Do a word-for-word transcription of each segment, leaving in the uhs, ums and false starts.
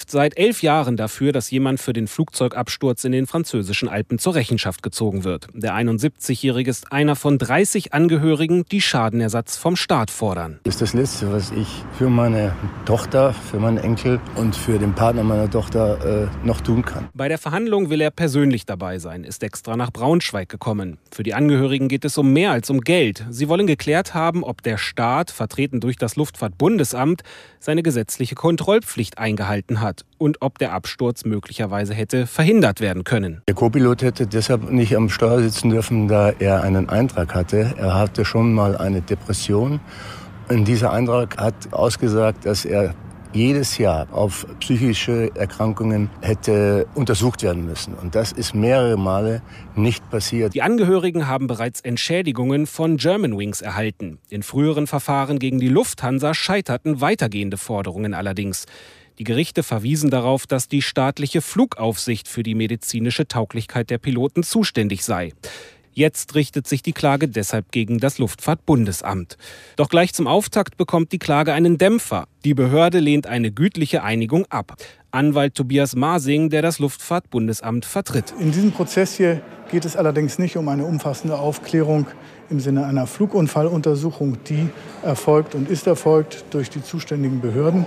kämpft seit elf Jahren dafür, dass jemand für den Flugzeugabsturz in den französischen Alpen zur Rechenschaft gezogen wird. Der einundsiebzigjährige ist einer von dreißig Angehörigen, die Schadenersatz vom Staat fordern. Das ist das Letzte, was ich für meine Tochter, für meinen Enkel und für den Partner meiner Tochter äh, noch tun kann. Bei der Verhandlung will er persönlich dabei sein, ist extra nach Braunschweig gekommen. Für die Angehörigen geht es um mehr als um Geld. Sie wollen geklärt haben, ob der Staat, vertreten durch das Luftfahrtbundesamt, seine gesetzliche Kontrollpflicht eingehalten hat und ob der Absturz möglicherweise hätte verhindert werden können. Der Co-Pilot hätte deshalb nicht am Steuer sitzen dürfen, da er einen Eintrag hatte. Er hatte schon mal eine Depression. Und dieser Eintrag hat ausgesagt, dass er jedes Jahr auf psychische Erkrankungen hätte untersucht werden müssen. Und das ist mehrere Male nicht passiert. Die Angehörigen haben bereits Entschädigungen von Germanwings erhalten. In früheren Verfahren gegen die Lufthansa scheiterten weitergehende Forderungen allerdings. Die Gerichte verwiesen darauf, dass die staatliche Flugaufsicht für die medizinische Tauglichkeit der Piloten zuständig sei. Jetzt richtet sich die Klage deshalb gegen das Luftfahrtbundesamt. Doch gleich zum Auftakt bekommt die Klage einen Dämpfer. Die Behörde lehnt eine gütliche Einigung ab. Anwalt Tobias Masing, der das Luftfahrtbundesamt vertritt. In diesem Prozess hier geht es allerdings nicht um eine umfassende Aufklärung im Sinne einer Flugunfalluntersuchung, die erfolgt und ist erfolgt durch die zuständigen Behörden.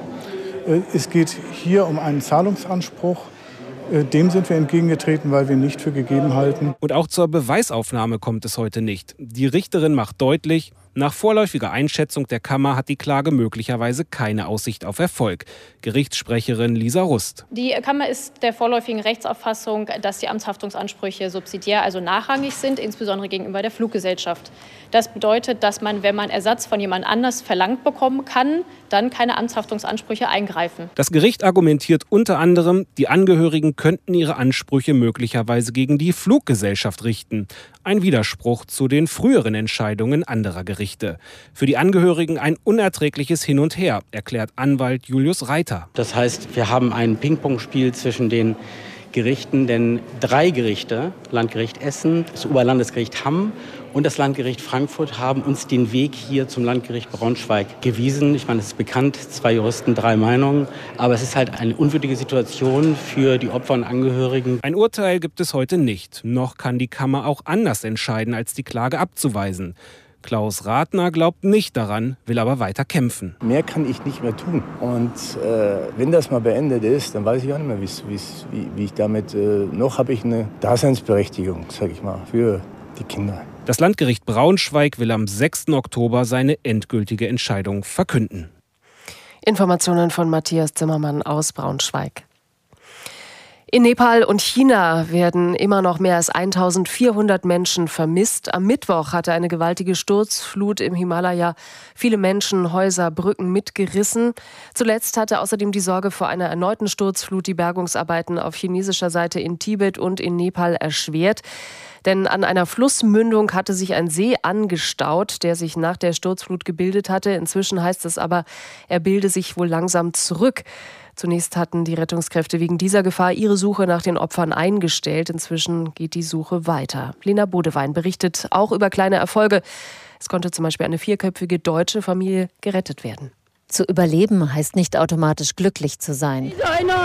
Es geht hier um einen Zahlungsanspruch. Dem sind wir entgegengetreten, weil wir nicht für gegeben halten. Und auch zur Beweisaufnahme kommt es heute nicht. Die Richterin macht deutlich, nach vorläufiger Einschätzung der Kammer hat die Klage möglicherweise keine Aussicht auf Erfolg. Gerichtssprecherin Lisa Rust. Die Kammer ist der vorläufigen Rechtsauffassung, dass die Amtshaftungsansprüche subsidiär, also nachrangig sind, insbesondere gegenüber der Fluggesellschaft. Das bedeutet, dass man, wenn man Ersatz von jemand anders verlangt bekommen kann, dann keine Amtshaftungsansprüche eingreifen. Das Gericht argumentiert unter anderem, die Angehörigen könnten ihre Ansprüche möglicherweise gegen die Fluggesellschaft richten. Ein Widerspruch zu den früheren Entscheidungen anderer Gerichte. Für die Angehörigen ein unerträgliches Hin und Her, erklärt Anwalt Julius Reiter. Das heißt, wir haben ein Ping-Pong-Spiel zwischen den Gerichten, denn drei Gerichte, Landgericht Essen, das Oberlandesgericht Hamm und das Landgericht Frankfurt, haben uns den Weg hier zum Landgericht Braunschweig gewiesen. Ich meine, es ist bekannt, zwei Juristen, drei Meinungen. Aber es ist halt eine unwürdige Situation für die Opfer und Angehörigen. Ein Urteil gibt es heute nicht. Noch kann die Kammer auch anders entscheiden, als die Klage abzuweisen. Klaus Ratner glaubt nicht daran, will aber weiter kämpfen. Mehr kann ich nicht mehr tun. Und äh, wenn das mal beendet ist, dann weiß ich auch nicht mehr, wie's, wie's, wie, wie ich damit... Äh, noch habe ich eine Daseinsberechtigung, sage ich mal, für die Kinder. Das Landgericht Braunschweig will am sechsten Oktober seine endgültige Entscheidung verkünden. Informationen von Matthias Zimmermann aus Braunschweig. In Nepal und China werden immer noch mehr als eintausendvierhundert Menschen vermisst. Am Mittwoch hatte eine gewaltige Sturzflut im Himalaya viele Menschen, Häuser, Brücken mitgerissen. Zuletzt hatte außerdem die Sorge vor einer erneuten Sturzflut die Bergungsarbeiten auf chinesischer Seite in Tibet und in Nepal erschwert. Denn an einer Flussmündung hatte sich ein See angestaut, der sich nach der Sturzflut gebildet hatte. Inzwischen heißt es aber, er bilde sich wohl langsam zurück. Zunächst hatten die Rettungskräfte wegen dieser Gefahr ihre Suche nach den Opfern eingestellt. Inzwischen geht die Suche weiter. Lena Bodewein berichtet auch über kleine Erfolge. Es konnte zum Beispiel eine vierköpfige deutsche Familie gerettet werden. Zu überleben heißt nicht automatisch glücklich zu sein.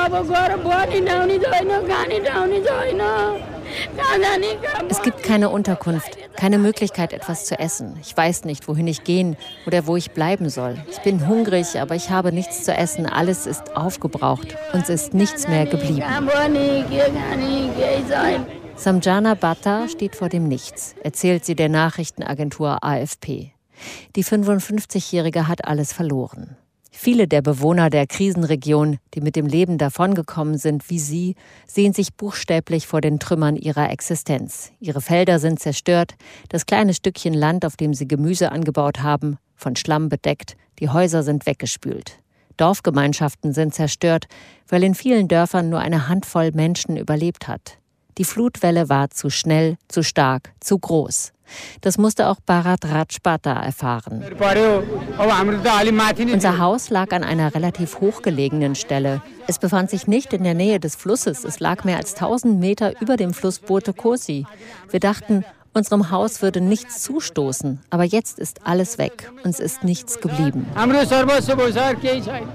Es gibt keine Unterkunft, keine Möglichkeit, etwas zu essen. Ich weiß nicht, wohin ich gehen oder wo ich bleiben soll. Ich bin hungrig, aber ich habe nichts zu essen. Alles ist aufgebraucht. Uns ist nichts mehr geblieben. Samjana Bhatta steht vor dem Nichts, erzählt sie der Nachrichtenagentur A F P. Die fünfundfünfzigjährige hat alles verloren. Viele der Bewohner der Krisenregion, die mit dem Leben davongekommen sind wie sie, sehen sich buchstäblich vor den Trümmern ihrer Existenz. Ihre Felder sind zerstört, das kleine Stückchen Land, auf dem sie Gemüse angebaut haben, von Schlamm bedeckt, die Häuser sind weggespült. Dorfgemeinschaften sind zerstört, weil in vielen Dörfern nur eine Handvoll Menschen überlebt hat. Die Flutwelle war zu schnell, zu stark, zu groß. Das musste auch Bharat Rajpata erfahren. Unser Haus lag an einer relativ hochgelegenen Stelle. Es befand sich nicht in der Nähe des Flusses. Es lag mehr als tausend Meter über dem Fluss Bote Kosi. Wir dachten, unserem Haus würde nichts zustoßen. Aber jetzt ist alles weg. Uns ist nichts geblieben.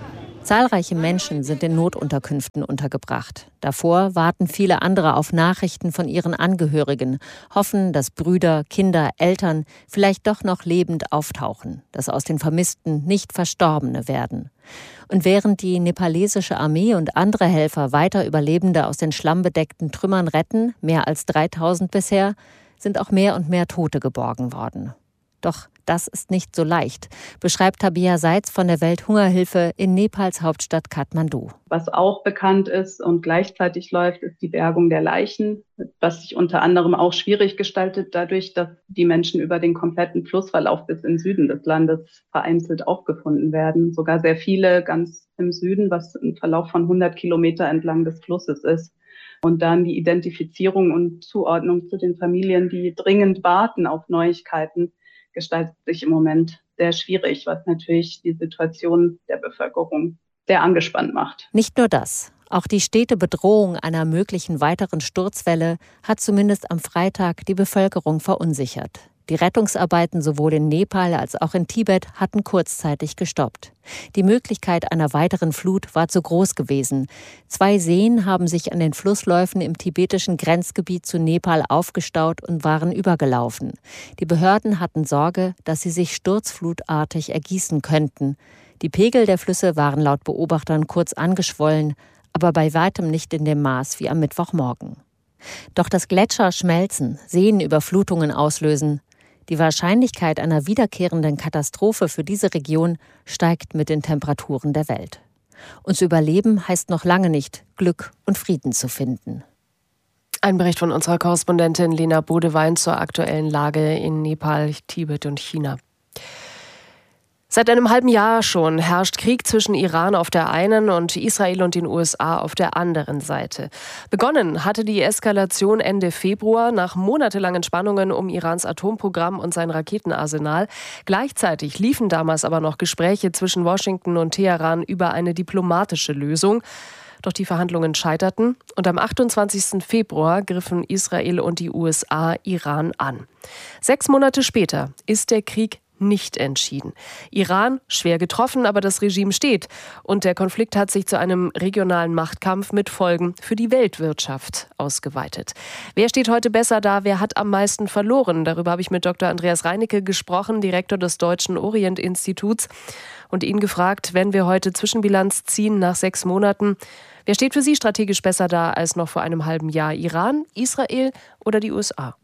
Zahlreiche Menschen sind in Notunterkünften untergebracht. Davor warten viele andere auf Nachrichten von ihren Angehörigen, hoffen, dass Brüder, Kinder, Eltern vielleicht doch noch lebend auftauchen, dass aus den Vermissten nicht Verstorbene werden. Und während die nepalesische Armee und andere Helfer weiter Überlebende aus den schlammbedeckten Trümmern retten, mehr als dreitausend bisher, sind auch mehr und mehr Tote geborgen worden. Doch das ist nicht so leicht, beschreibt Tabea Seitz von der Welthungerhilfe in Nepals Hauptstadt Kathmandu. Was auch bekannt ist und gleichzeitig läuft, ist die Bergung der Leichen, was sich unter anderem auch schwierig gestaltet, dadurch, dass die Menschen über den kompletten Flussverlauf bis in den Süden des Landes vereinzelt aufgefunden werden. Sogar sehr viele ganz im Süden, was ein Verlauf von hundert Kilometer entlang des Flusses ist. Und dann die Identifizierung und Zuordnung zu den Familien, die dringend warten auf Neuigkeiten, gestaltet sich im Moment sehr schwierig, was natürlich die Situation der Bevölkerung sehr angespannt macht. Nicht nur das. Auch die stete Bedrohung einer möglichen weiteren Sturzwelle hat zumindest am Freitag die Bevölkerung verunsichert. Die Rettungsarbeiten sowohl in Nepal als auch in Tibet hatten kurzzeitig gestoppt. Die Möglichkeit einer weiteren Flut war zu groß gewesen. Zwei Seen haben sich an den Flussläufen im tibetischen Grenzgebiet zu Nepal aufgestaut und waren übergelaufen. Die Behörden hatten Sorge, dass sie sich sturzflutartig ergießen könnten. Die Pegel der Flüsse waren laut Beobachtern kurz angeschwollen, aber bei weitem nicht in dem Maß wie am Mittwochmorgen. Doch dass Gletscher schmelzen, Seenüberflutungen auslösen, die Wahrscheinlichkeit einer wiederkehrenden Katastrophe für diese Region steigt mit den Temperaturen der Welt. Und zu überleben heißt noch lange nicht, Glück und Frieden zu finden. Ein Bericht von unserer Korrespondentin Lena Bodewein zur aktuellen Lage in Nepal, Tibet und China. Seit einem halben Jahr schon herrscht Krieg zwischen Iran auf der einen und Israel und den U S A auf der anderen Seite. Begonnen hatte die Eskalation Ende Februar nach monatelangen Spannungen um Irans Atomprogramm und sein Raketenarsenal. Gleichzeitig liefen damals aber noch Gespräche zwischen Washington und Teheran über eine diplomatische Lösung. Doch die Verhandlungen scheiterten und am achtundzwanzigsten Februar griffen Israel und die U S A Iran an. Sechs Monate später ist der Krieg nicht entschieden. Iran schwer getroffen, aber das Regime steht. Und der Konflikt hat sich zu einem regionalen Machtkampf mit Folgen für die Weltwirtschaft ausgeweitet. Wer steht heute besser da? Wer hat am meisten verloren? Darüber habe ich mit Doktor Andreas Reinecke gesprochen, Direktor des Deutschen Orient-Instituts, und ihn gefragt, wenn wir heute Zwischenbilanz ziehen nach sechs Monaten, wer steht für Sie strategisch besser da als noch vor einem halben Jahr? Iran, Israel oder die U S A?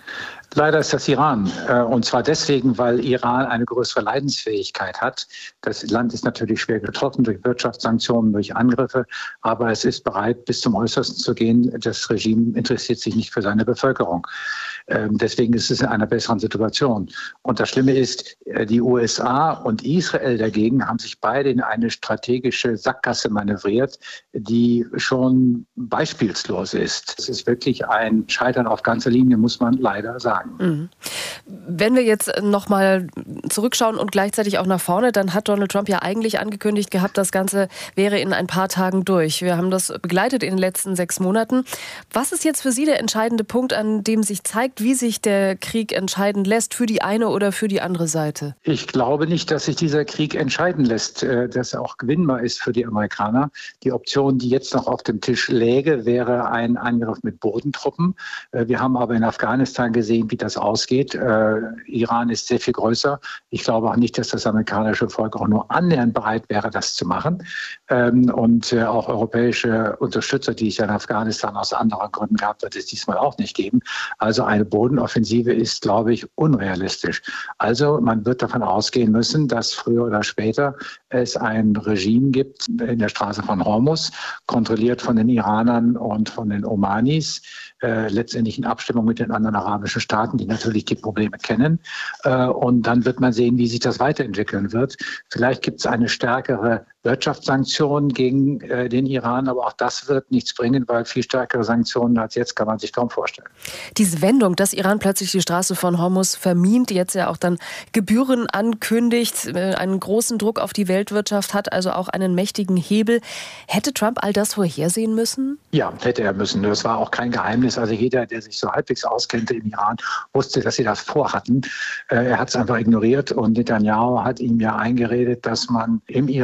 Leider ist das Iran. Und zwar deswegen, weil Iran eine größere Leidensfähigkeit hat. Das Land ist natürlich schwer getroffen durch Wirtschaftssanktionen, durch Angriffe. Aber es ist bereit, bis zum Äußersten zu gehen. Das Regime interessiert sich nicht für seine Bevölkerung. Deswegen ist es in einer besseren Situation. Und das Schlimme ist, die U S A und Israel dagegen haben sich beide in eine strategische Sackgasse manövriert, die schon beispielslos ist. Es ist wirklich ein Scheitern auf ganzer Linie, muss man leider sagen. Mhm. Wenn wir jetzt nochmal zurückschauen und gleichzeitig auch nach vorne, dann hat Donald Trump ja eigentlich angekündigt gehabt, das Ganze wäre in ein paar Tagen durch. Wir haben das begleitet in den letzten sechs Monaten. Was ist jetzt für Sie der entscheidende Punkt, an dem sich zeigt, wie sich der Krieg entscheiden lässt für die eine oder für die andere Seite? Ich glaube nicht, dass sich dieser Krieg entscheiden lässt, dass er auch gewinnbar ist für die Amerikaner. Die Option, die jetzt noch auf dem Tisch läge, wäre ein Angriff mit Bodentruppen. Wir haben aber in Afghanistan gesehen, wie das ausgeht. Äh, Iran ist sehr viel größer. Ich glaube auch nicht, dass das amerikanische Volk auch nur annähernd bereit wäre, das zu machen. Ähm, und äh, auch europäische Unterstützer, die es ja in Afghanistan aus anderen Gründen gab, wird es diesmal auch nicht geben. Also eine Bodenoffensive ist, glaube ich, unrealistisch. Also man wird davon ausgehen müssen, dass früher oder später es ein Regime gibt in der Straße von Hormuz, kontrolliert von den Iranern und von den Omanis, äh, letztendlich in Abstimmung mit den anderen arabischen Staaten, die natürlich die Probleme kennen. Äh, und dann wird man sehen, wie sich das weiterentwickeln wird. Vielleicht gibt es eine stärkere Wirtschaftssanktionen gegen äh, den Iran, aber auch das wird nichts bringen, weil viel stärkere Sanktionen als jetzt kann man sich kaum vorstellen. Diese Wendung, dass Iran plötzlich die Straße von Hormuz vermint, die jetzt ja auch dann Gebühren ankündigt, äh, einen großen Druck auf die Weltwirtschaft hat, also auch einen mächtigen Hebel. Hätte Trump all das vorhersehen müssen? Ja, hätte er müssen. Das war auch kein Geheimnis. Also jeder, der sich so halbwegs auskennte im Iran, wusste, dass sie das vorhatten. Äh, er hat es einfach ignoriert und Netanyahu hat ihm ja eingeredet, dass man im Iran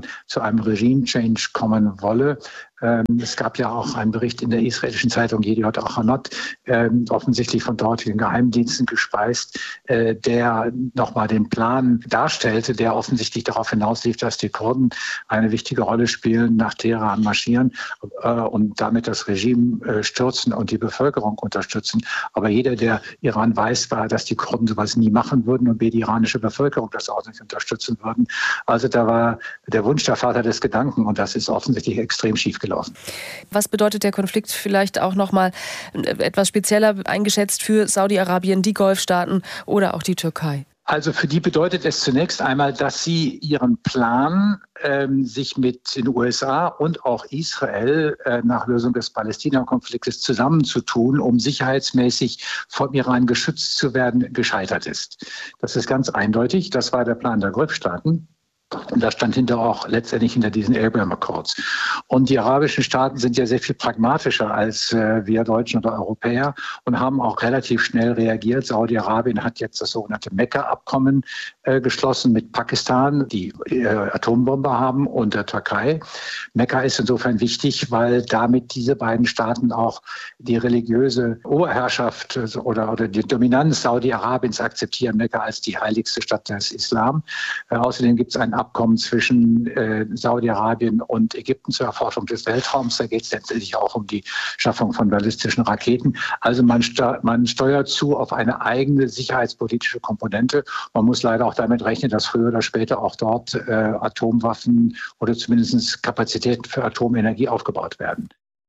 zu einem Regime-Change kommen wolle. Es gab ja auch einen Bericht in der israelischen Zeitung Yediot Ahronot, offensichtlich von dortigen Geheimdiensten gespeist, der nochmal den Plan darstellte, der offensichtlich darauf hinauslief, dass die Kurden eine wichtige Rolle spielen, nach Teheran marschieren und damit das Regime stürzen und die Bevölkerung unterstützen. Aber jeder, der Iran weiß, war, dass die Kurden sowas nie machen würden und die iranische Bevölkerung das auch nicht unterstützen würden. Also da war der Wunsch der Vater des Gedanken und das ist offensichtlich extrem schief gelaufen. Was bedeutet der Konflikt vielleicht auch noch mal etwas spezieller eingeschätzt für Saudi-Arabien, die Golfstaaten oder auch die Türkei? Also für die bedeutet es zunächst einmal, dass sie ihren Plan, ähm, sich mit den U S A und auch Israel äh, nach Lösung des Palästina-Konfliktes zusammenzutun, um sicherheitsmäßig vom Iran geschützt zu werden, gescheitert ist. Das ist ganz eindeutig. Das war der Plan der Golfstaaten. Und das stand hinter auch letztendlich hinter diesen Abraham Accords. Und die arabischen Staaten sind ja sehr viel pragmatischer als äh, wir Deutschen oder Europäer und haben auch relativ schnell reagiert. Saudi-Arabien hat jetzt das sogenannte Mekka-Abkommen äh, geschlossen mit Pakistan, die äh, Atombombe haben, und der Türkei. Mekka ist insofern wichtig, weil damit diese beiden Staaten auch die religiöse Oberherrschaft oder, oder die Dominanz Saudi-Arabiens akzeptieren, Mekka als die heiligste Stadt des Islam. Äh, außerdem gibt es ein Abkommen zwischen äh, Saudi-Arabien und Ägypten zur Erforschung des Weltraums. Da geht es letztendlich auch um die Schaffung von ballistischen Raketen. Also man, sta- man steuert zu auf eine eigene sicherheitspolitische Komponente. Man muss leider auch damit rechnen, dass früher oder später auch dort äh, Atomwaffen oder zumindest Kapazitäten für Atomenergie aufgebaut werden.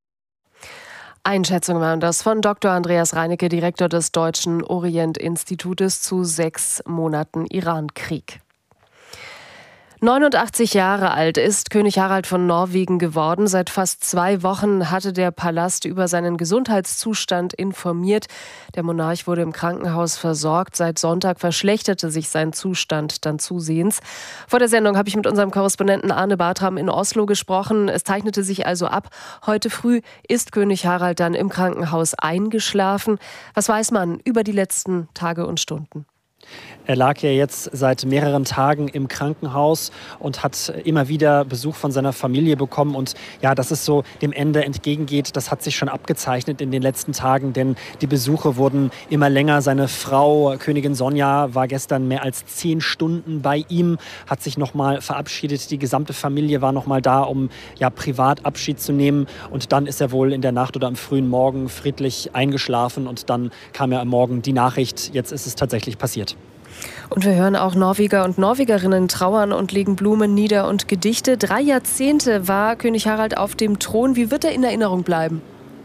Einschätzung waren das von Doktor Andreas Reinecke, Direktor des Deutschen Orient-Institutes zu sechs Monaten Iran-Krieg. neunundachtzig Jahre alt ist König Harald von Norwegen geworden. Seit fast zwei Wochen hatte der Palast über seinen Gesundheitszustand informiert. Der Monarch wurde im Krankenhaus versorgt. Seit Sonntag verschlechterte sich sein Zustand dann zusehends. Vor der Sendung habe ich mit unserem Korrespondenten Arne Bartram in Oslo gesprochen. Es zeichnete sich also ab. Heute früh ist König Harald dann im Krankenhaus eingeschlafen. Was weiß man über die letzten Tage und Stunden? Er lag ja jetzt seit mehreren Tagen im Krankenhaus und hat immer wieder Besuch von seiner Familie bekommen. Und ja, dass es so dem Ende entgegengeht, das hat sich schon abgezeichnet in den letzten Tagen, denn die Besuche wurden immer länger. Seine Frau, Königin Sonja, war gestern mehr als zehn Stunden bei ihm, hat sich nochmal verabschiedet. Die gesamte Familie war nochmal da, um ja, privat Abschied zu nehmen. Und dann ist er wohl in der Nacht oder am frühen Morgen friedlich eingeschlafen. Und dann kam ja am Morgen die Nachricht, jetzt ist es tatsächlich passiert. Und wir hören auch Norweger und Norwegerinnen trauern und legen Blumen nieder und Gedichte. Drei Jahrzehnte war König Harald auf dem Thron. Wie wird er in Erinnerung bleiben?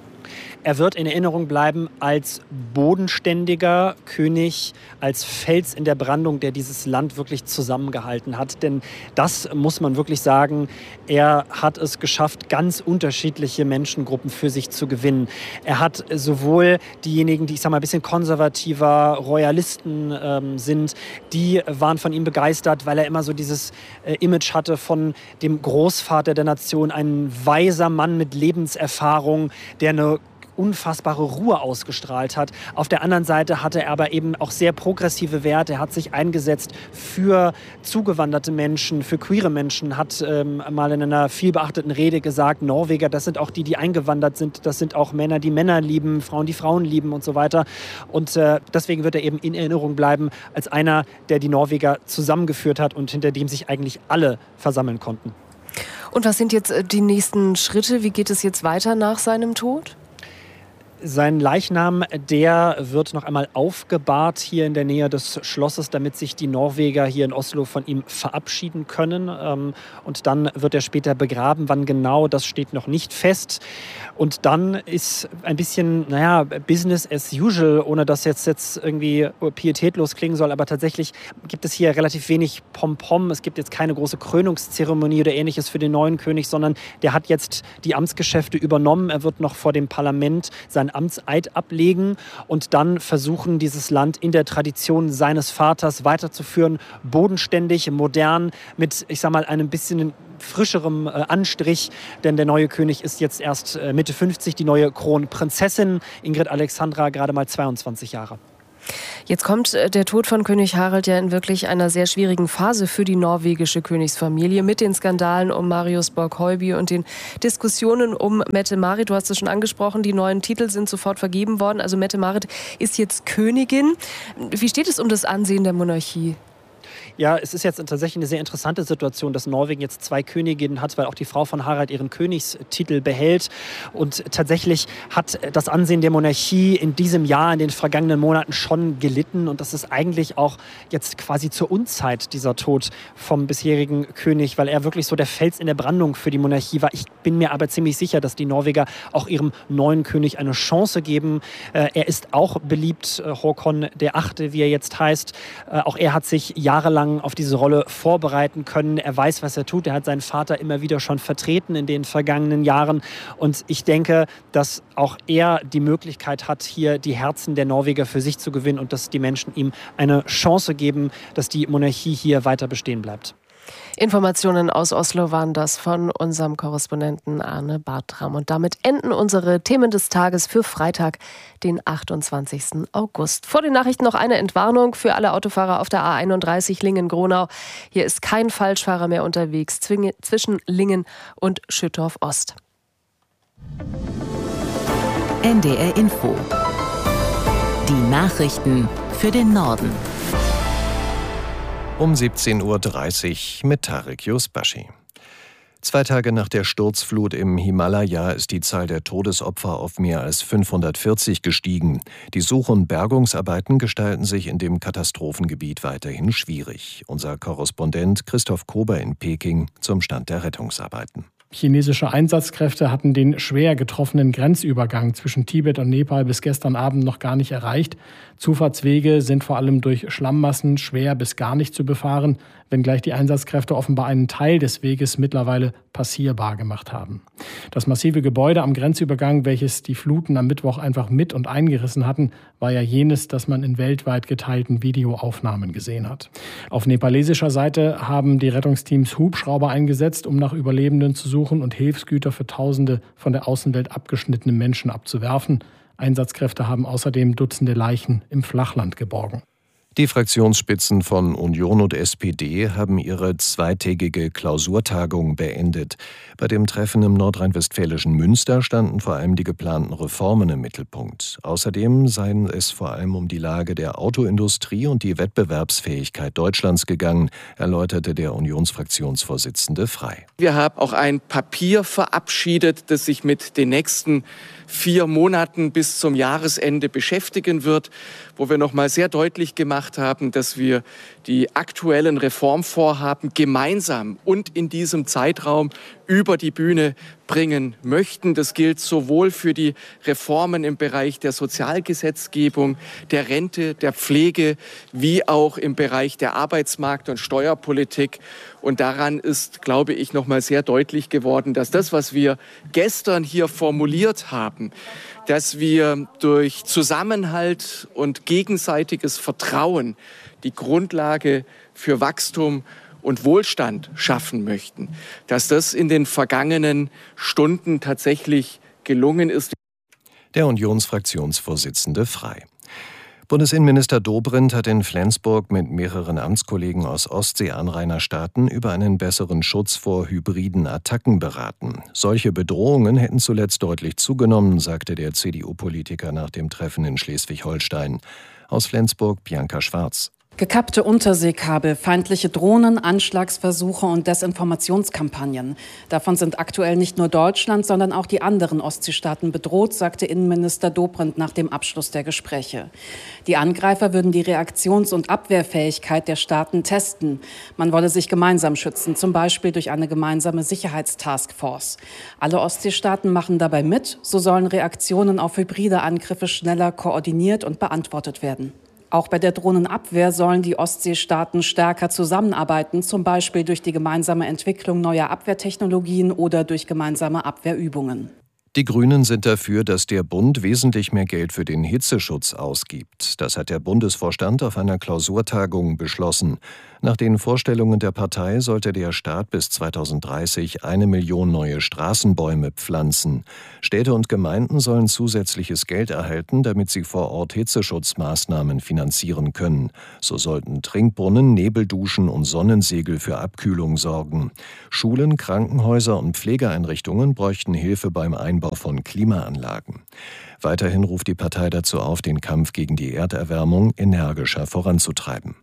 Er wird in Erinnerung bleiben als bodenständiger König, als Fels in der Brandung, der dieses Land wirklich zusammengehalten hat. Denn das muss man wirklich sagen, er hat es geschafft, ganz unterschiedliche Menschengruppen für sich zu gewinnen. Er hat sowohl diejenigen, die ich sag mal ein bisschen konservativer, Royalisten ähm, sind, die waren von ihm begeistert, weil er immer so dieses äh, Image hatte von dem Großvater der Nation, ein weiser Mann mit Lebenserfahrung, der eine unfassbare Ruhe ausgestrahlt hat. Auf der anderen Seite hatte er aber eben auch sehr progressive Werte. Er hat sich eingesetzt für zugewanderte Menschen, für queere Menschen, hat ähm, mal in einer vielbeachteten Rede gesagt, Norweger, das sind auch die, die eingewandert sind. Das sind auch Männer, die Männer lieben, Frauen, die Frauen lieben und so weiter. Und äh, deswegen wird er eben in Erinnerung bleiben als einer, der die Norweger zusammengeführt hat und hinter dem sich eigentlich alle versammeln konnten. Und was sind jetzt die nächsten Schritte? Wie geht es jetzt weiter nach seinem Tod? Sein Leichnam, der wird noch einmal aufgebahrt hier in der Nähe des Schlosses, damit sich die Norweger hier in Oslo von ihm verabschieden können. Und dann wird er später begraben. Wann genau, das steht noch nicht fest. Und dann ist ein bisschen, naja, Business as usual, ohne dass jetzt, jetzt irgendwie pietätlos klingen soll. Aber tatsächlich gibt es hier relativ wenig Pompom. Es gibt jetzt keine große Krönungszeremonie oder Ähnliches für den neuen König, sondern der hat jetzt die Amtsgeschäfte übernommen. Er wird noch vor dem Parlament seinen Amtseid ablegen und dann versuchen, dieses Land in der Tradition seines Vaters weiterzuführen. Bodenständig, modern, mit, ich sag mal, einem bisschen frischerem äh, Anstrich, denn der neue König ist jetzt erst äh, Mitte fünfzig, die neue Kronprinzessin Ingrid Alexandra gerade mal zweiundzwanzig Jahre. Jetzt kommt der Tod von König Harald ja in wirklich einer sehr schwierigen Phase für die norwegische Königsfamilie mit den Skandalen um Marius Borg-Heuby und den Diskussionen um Mette-Marit. Du hast es schon angesprochen, die neuen Titel sind sofort vergeben worden. Also Mette-Marit ist jetzt Königin. Wie steht es um das Ansehen der Monarchie? Ja, es ist jetzt tatsächlich eine sehr interessante Situation, dass Norwegen jetzt zwei Königinnen hat, weil auch die Frau von Harald ihren Königstitel behält. Und tatsächlich hat das Ansehen der Monarchie in diesem Jahr, in den vergangenen Monaten schon gelitten. Und das ist eigentlich auch jetzt quasi zur Unzeit, dieser Tod vom bisherigen König, weil er wirklich so der Fels in der Brandung für die Monarchie war. Ich bin mir aber ziemlich sicher, dass die Norweger auch ihrem neuen König eine Chance geben. Er ist auch beliebt, Håkon der Achte, wie er jetzt heißt. Auch er hat sich jahrelang auf diese Rolle vorbereiten können. Er weiß, was er tut. Er hat seinen Vater immer wieder schon vertreten in den vergangenen Jahren. Und ich denke, dass auch er die Möglichkeit hat, hier die Herzen der Norweger für sich zu gewinnen und dass die Menschen ihm eine Chance geben, dass die Monarchie hier weiter bestehen bleibt. Informationen aus Oslo waren das von unserem Korrespondenten Arne Bartram. Und damit enden unsere Themen des Tages für Freitag, den achtundzwanzigsten August. Vor den Nachrichten noch eine Entwarnung für alle Autofahrer auf der A einunddreißig Lingen-Gronau. Hier ist kein Falschfahrer mehr unterwegs zwischen Lingen und Schüttorf Ost. N D R Info. Die Nachrichten für den Norden. Um siebzehn Uhr dreißig mit Tarek Yusbashi. Zwei Tage nach der Sturzflut im Himalaya ist die Zahl der Todesopfer auf mehr als fünfhundertvierzig gestiegen. Die Such- und Bergungsarbeiten gestalten sich in dem Katastrophengebiet weiterhin schwierig. Unser Korrespondent Christoph Kober in Peking zum Stand der Rettungsarbeiten. Chinesische Einsatzkräfte hatten den schwer getroffenen Grenzübergang zwischen Tibet und Nepal bis gestern Abend noch gar nicht erreicht. Zufahrtswege sind vor allem durch Schlammmassen schwer bis gar nicht zu befahren, wenngleich die Einsatzkräfte offenbar einen Teil des Weges mittlerweile passierbar gemacht haben. Das massive Gebäude am Grenzübergang, welches die Fluten am Mittwoch einfach mit und eingerissen hatten, war ja jenes, das man in weltweit geteilten Videoaufnahmen gesehen hat. Auf nepalesischer Seite haben die Rettungsteams Hubschrauber eingesetzt, um nach Überlebenden zu suchen und Hilfsgüter für Tausende von der Außenwelt abgeschnittene Menschen abzuwerfen. Einsatzkräfte haben außerdem Dutzende Leichen im Flachland geborgen. Die Fraktionsspitzen von Union und S P D haben ihre zweitägige Klausurtagung beendet. Bei dem Treffen im nordrhein-westfälischen Münster standen vor allem die geplanten Reformen im Mittelpunkt. Außerdem seien es vor allem um die Lage der Autoindustrie und die Wettbewerbsfähigkeit Deutschlands gegangen, erläuterte der Unionsfraktionsvorsitzende Frey. Wir haben auch ein Papier verabschiedet, das sich mit den nächsten vier Monaten bis zum Jahresende beschäftigen wird, wo wir noch mal sehr deutlich gemacht haben, dass wir die aktuellen Reformvorhaben gemeinsam und in diesem Zeitraum über die Bühne bringen möchten. Das gilt sowohl für die Reformen im Bereich der Sozialgesetzgebung, der Rente, der Pflege, wie auch im Bereich der Arbeitsmarkt- und Steuerpolitik. Und daran ist, glaube ich, noch mal sehr deutlich geworden, dass das, was wir gestern hier formuliert haben, dass wir durch Zusammenhalt und gegenseitiges Vertrauen die Grundlage für Wachstum und Wohlstand schaffen möchten, dass das in den vergangenen Stunden tatsächlich gelungen ist. Der Unionsfraktionsvorsitzende Frey. Bundesinnenminister Dobrindt hat in Flensburg mit mehreren Amtskollegen aus Ostsee-Anrainerstaaten über einen besseren Schutz vor hybriden Attacken beraten. Solche Bedrohungen hätten zuletzt deutlich zugenommen, sagte der C D U-Politiker nach dem Treffen in Schleswig-Holstein. Aus Flensburg Bianca Schwarz. Gekappte Unterseekabel, feindliche Drohnen, Anschlagsversuche und Desinformationskampagnen. Davon sind aktuell nicht nur Deutschland, sondern auch die anderen Ostseestaaten bedroht, sagte Innenminister Dobrindt nach dem Abschluss der Gespräche. Die Angreifer würden die Reaktions- und Abwehrfähigkeit der Staaten testen. Man wolle sich gemeinsam schützen, zum Beispiel durch eine gemeinsame Sicherheitstaskforce. Alle Ostseestaaten machen dabei mit, so sollen Reaktionen auf hybride Angriffe schneller koordiniert und beantwortet werden. Auch bei der Drohnenabwehr sollen die Ostseestaaten stärker zusammenarbeiten, zum Beispiel durch die gemeinsame Entwicklung neuer Abwehrtechnologien oder durch gemeinsame Abwehrübungen. Die Grünen sind dafür, dass der Bund wesentlich mehr Geld für den Hitzeschutz ausgibt. Das hat der Bundesvorstand auf einer Klausurtagung beschlossen. Nach den Vorstellungen der Partei sollte der Staat bis zweitausenddreißig eine Million neue Straßenbäume pflanzen. Städte und Gemeinden sollen zusätzliches Geld erhalten, damit sie vor Ort Hitzeschutzmaßnahmen finanzieren können. So sollten Trinkbrunnen, Nebelduschen und Sonnensegel für Abkühlung sorgen. Schulen, Krankenhäuser und Pflegeeinrichtungen bräuchten Hilfe beim Einbau von Klimaanlagen. Weiterhin ruft die Partei dazu auf, den Kampf gegen die Erderwärmung energischer voranzutreiben.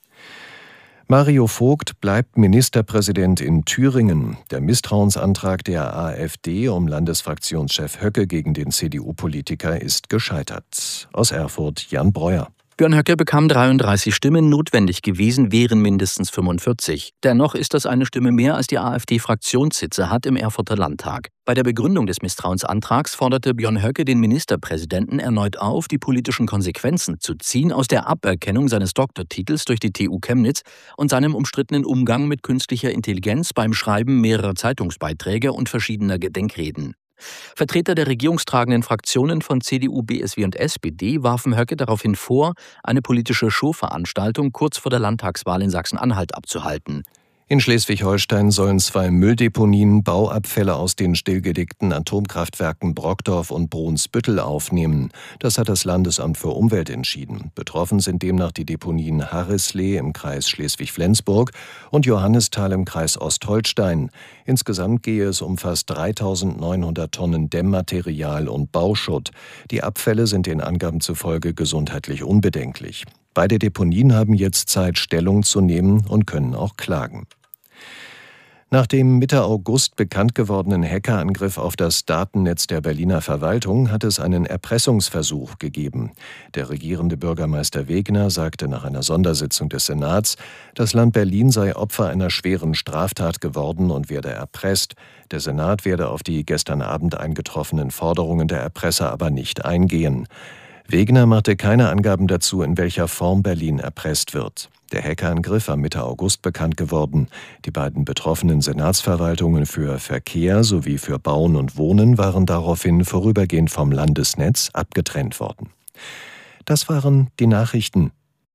Mario Vogt bleibt Ministerpräsident in Thüringen. Der Misstrauensantrag der AfD um Landesfraktionschef Höcke gegen den C D U-Politiker ist gescheitert. Aus Erfurt Jan Breuer. Björn Höcke bekam dreiunddreißig Stimmen, notwendig gewesen wären mindestens fünfundvierzig. Dennoch ist das eine Stimme mehr, als die AfD-Fraktionssitze hat im Erfurter Landtag. Bei der Begründung des Misstrauensantrags forderte Björn Höcke den Ministerpräsidenten erneut auf, die politischen Konsequenzen zu ziehen aus der Aberkennung seines Doktortitels durch die T U Chemnitz und seinem umstrittenen Umgang mit künstlicher Intelligenz beim Schreiben mehrerer Zeitungsbeiträge und verschiedener Gedenkreden. Vertreter der regierungstragenden Fraktionen von C D U, B S W und S P D warfen Höcke daraufhin vor, eine politische Showveranstaltung kurz vor der Landtagswahl in Sachsen-Anhalt abzuhalten. In Schleswig-Holstein sollen zwei Mülldeponien Bauabfälle aus den stillgelegten Atomkraftwerken Brockdorf und Brunsbüttel aufnehmen. Das hat das Landesamt für Umwelt entschieden. Betroffen sind demnach die Deponien Harrislee im Kreis Schleswig-Flensburg und Johannisthal im Kreis Ostholstein. Insgesamt gehe es um fast dreitausendneunhundert Tonnen Dämmmaterial und Bauschutt. Die Abfälle sind den Angaben zufolge gesundheitlich unbedenklich. Beide Deponien haben jetzt Zeit, Stellung zu nehmen und können auch klagen. Nach dem Mitte August bekannt gewordenen Hackerangriff auf das Datennetz der Berliner Verwaltung hat es einen Erpressungsversuch gegeben. Der regierende Bürgermeister Wegner sagte nach einer Sondersitzung des Senats, das Land Berlin sei Opfer einer schweren Straftat geworden und werde erpresst. Der Senat werde auf die gestern Abend eingetroffenen Forderungen der Erpresser aber nicht eingehen. Wegner machte keine Angaben dazu, in welcher Form Berlin erpresst wird. Der Hackerangriff war Mitte August bekannt geworden. Die beiden betroffenen Senatsverwaltungen für Verkehr sowie für Bauen und Wohnen waren daraufhin vorübergehend vom Landesnetz abgetrennt worden. Das waren die Nachrichten.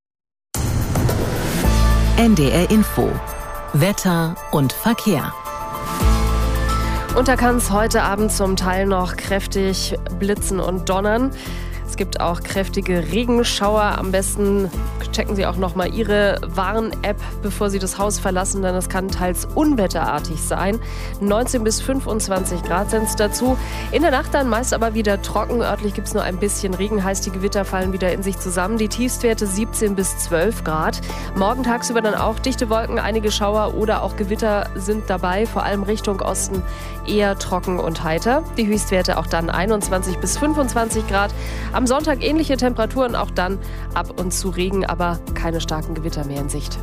N D R Info. Wetter und Verkehr. Und da kann es heute Abend zum Teil noch kräftig blitzen und donnern. Es gibt auch kräftige Regenschauer. Am besten checken Sie auch noch mal Ihre Warn-App, bevor Sie das Haus verlassen, denn es kann teils unwetterartig sein. neunzehn bis fünfundzwanzig Grad sind es dazu. In der Nacht dann meist aber wieder trocken. Örtlich gibt es nur ein bisschen Regen, heißt die Gewitter fallen wieder in sich zusammen. Die Tiefstwerte siebzehn bis zwölf Grad. Morgen tagsüber dann auch dichte Wolken, einige Schauer oder auch Gewitter sind dabei. Vor allem Richtung Osten eher trocken und heiter. Die Höchstwerte auch dann einundzwanzig bis fünfundzwanzig Grad. Am Sonntag ähnliche Temperaturen, auch dann ab und zu Regen, aber keine starken Gewitter mehr in Sicht.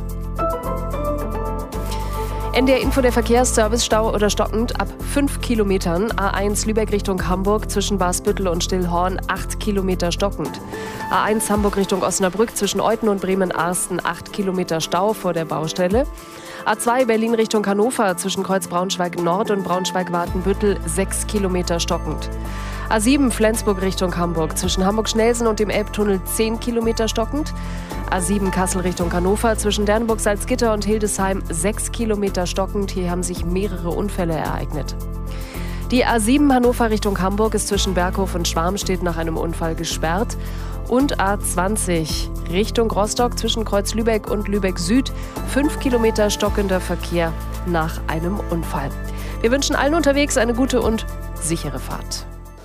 N D R Info, der Verkehrsservice, Stau oder stockend ab fünf Kilometern. A eins Lübeck Richtung Hamburg zwischen Basbüttel und Stillhorn acht Kilometer stockend. A eins Hamburg Richtung Osnabrück zwischen Euthen und Bremen-Arsten acht Kilometer Stau vor der Baustelle. A zwei Berlin Richtung Hannover zwischen Kreuz Braunschweig Nord und Braunschweig-Watenbüttel sechs Kilometer stockend. A sieben Flensburg Richtung Hamburg zwischen Hamburg-Schnelsen und dem Elbtunnel zehn Kilometer stockend. A sieben Kassel Richtung Hannover zwischen Dernburg-Salzgitter und Hildesheim sechs Kilometer stockend. Hier haben sich mehrere Unfälle ereignet. Die A sieben Hannover Richtung Hamburg ist zwischen Berghof und Schwarmstedt nach einem Unfall gesperrt. Und A zwanzig Richtung Rostock zwischen Kreuz Lübeck und Lübeck Süd fünf Kilometer stockender Verkehr nach einem Unfall. Wir wünschen allen unterwegs eine gute und sichere Fahrt.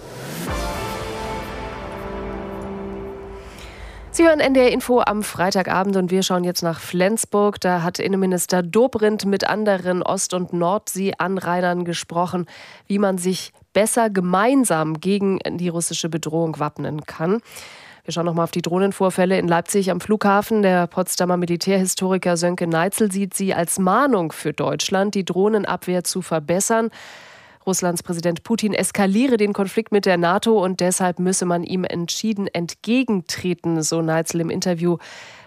Sie hören N D R Info am Freitagabend und wir schauen jetzt nach Flensburg. Da hat Innenminister Dobrindt mit anderen Ost- und Nordseeanrainern gesprochen, wie man sich besser gemeinsam gegen die russische Bedrohung wappnen kann. Wir schauen noch mal auf die Drohnenvorfälle in Leipzig am Flughafen. Der Potsdamer Militärhistoriker Sönke Neitzel sieht sie als Mahnung für Deutschland, die Drohnenabwehr zu verbessern. Russlands Präsident Putin eskaliere den Konflikt mit der NATO und deshalb müsse man ihm entschieden entgegentreten, so Neitzel im Interview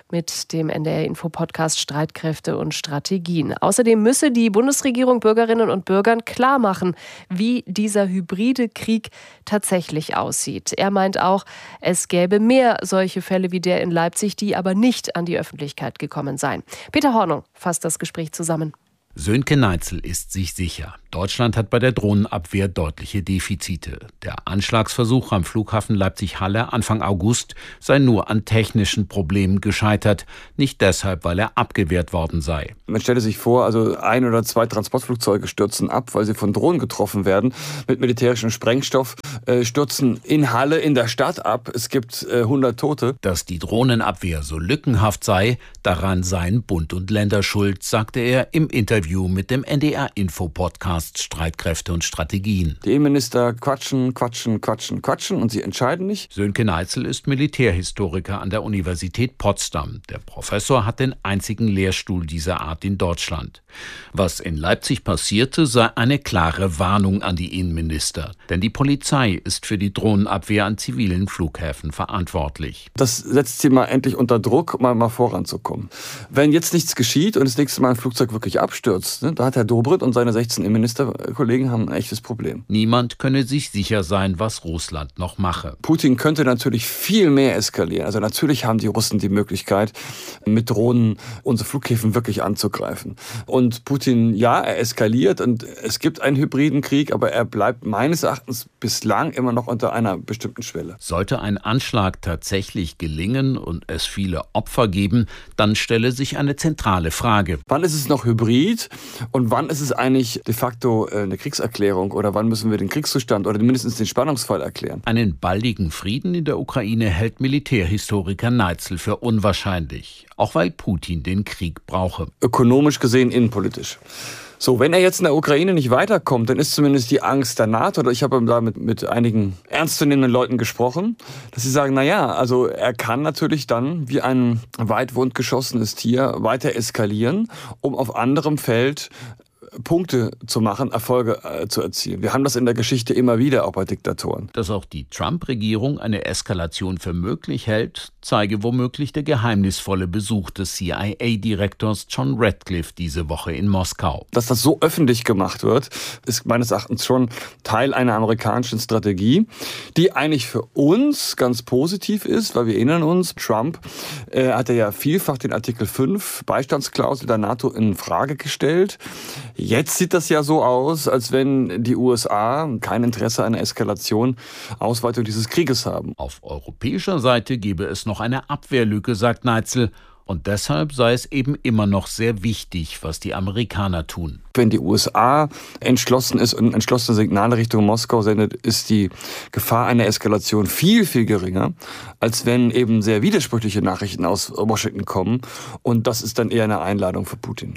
mit dem N D R-Info-Podcast Streitkräfte und Strategien. Außerdem müsse die Bundesregierung Bürgerinnen und Bürgern klar machen, wie dieser hybride Krieg tatsächlich aussieht. Er meint auch, es gäbe mehr solche Fälle wie der in Leipzig, die aber nicht an die Öffentlichkeit gekommen seien. Peter Hornung fasst das Gespräch zusammen. Sönke Neitzel ist sich sicher. Deutschland hat bei der Drohnenabwehr deutliche Defizite. Der Anschlagsversuch am Flughafen Leipzig-Halle Anfang August sei nur an technischen Problemen gescheitert, nicht deshalb, weil er abgewehrt worden sei. Man stelle sich vor, also ein oder zwei Transportflugzeuge stürzen ab, weil sie von Drohnen getroffen werden, mit militärischem Sprengstoff, äh, stürzen in Halle in der Stadt ab. Es gibt äh, hundert Tote. Dass die Drohnenabwehr so lückenhaft sei, daran seien Bund und Länder schuld, sagte er im Interview mit dem N D R-Info-Podcast Streitkräfte und Strategien. Die Innenminister quatschen, quatschen, quatschen, quatschen und sie entscheiden nicht. Sönke Neitzel ist Militärhistoriker an der Universität Potsdam. Der Professor hat den einzigen Lehrstuhl dieser Art in Deutschland. Was in Leipzig passierte, sei eine klare Warnung an die Innenminister. Denn die Polizei ist für die Drohnenabwehr an zivilen Flughäfen verantwortlich. Das setzt sie mal endlich unter Druck, mal, mal voranzukommen. Wenn jetzt nichts geschieht und das nächste Mal ein Flugzeug wirklich abstürzt, ne, da hat Herr Dobrindt und seine sechzehn Innenminister Kollegen haben ein echtes Problem. Niemand könne sich sicher sein, was Russland noch mache. Putin könnte natürlich viel mehr eskalieren. Also natürlich haben die Russen die Möglichkeit, mit Drohnen unsere Flughäfen wirklich anzugreifen. Und Putin, ja, er eskaliert und es gibt einen hybriden Krieg, aber er bleibt meines Erachtens bislang immer noch unter einer bestimmten Schwelle. Sollte ein Anschlag tatsächlich gelingen und es viele Opfer geben, dann stelle sich eine zentrale Frage. Wann ist es noch hybrid und wann ist es eigentlich de facto eine Kriegserklärung oder wann müssen wir den Kriegszustand oder mindestens den Spannungsfall erklären? Einen baldigen Frieden in der Ukraine hält Militärhistoriker Neitzel für unwahrscheinlich, auch weil Putin den Krieg brauche. Ökonomisch gesehen, innenpolitisch. So, wenn er jetzt in der Ukraine nicht weiterkommt, dann ist zumindest die Angst der NATO, oder ich habe da mit, mit einigen ernstzunehmenden Leuten gesprochen, dass sie sagen, na ja, also er kann natürlich dann wie ein weit wundgeschossenes Tier weiter eskalieren, um auf anderem Feld Punkte zu machen, Erfolge äh, zu erzielen. Wir haben das in der Geschichte immer wieder, auch bei Diktatoren. Dass auch die Trump-Regierung eine Eskalation für möglich hält, zeige womöglich der geheimnisvolle Besuch des C I A-Direktors John Ratcliffe diese Woche in Moskau. Dass das so öffentlich gemacht wird, ist meines Erachtens schon Teil einer amerikanischen Strategie, die eigentlich für uns ganz positiv ist, weil wir erinnern uns, Trump äh, hatte ja vielfach den Artikel fünf Beistandsklausel der NATO in Frage gestellt. Jetzt sieht das ja so aus, als wenn die U S A kein Interesse an einer Eskalation, Ausweitung dieses Krieges haben. Auf europäischer Seite gebe es noch eine Abwehrlücke, sagt Neitzel. Und deshalb sei es eben immer noch sehr wichtig, was die Amerikaner tun. Wenn die U S A entschlossen ist und entschlossene Signale Richtung Moskau sendet, ist die Gefahr einer Eskalation viel, viel geringer, als wenn eben sehr widersprüchliche Nachrichten aus Washington kommen. Und das ist dann eher eine Einladung für Putin.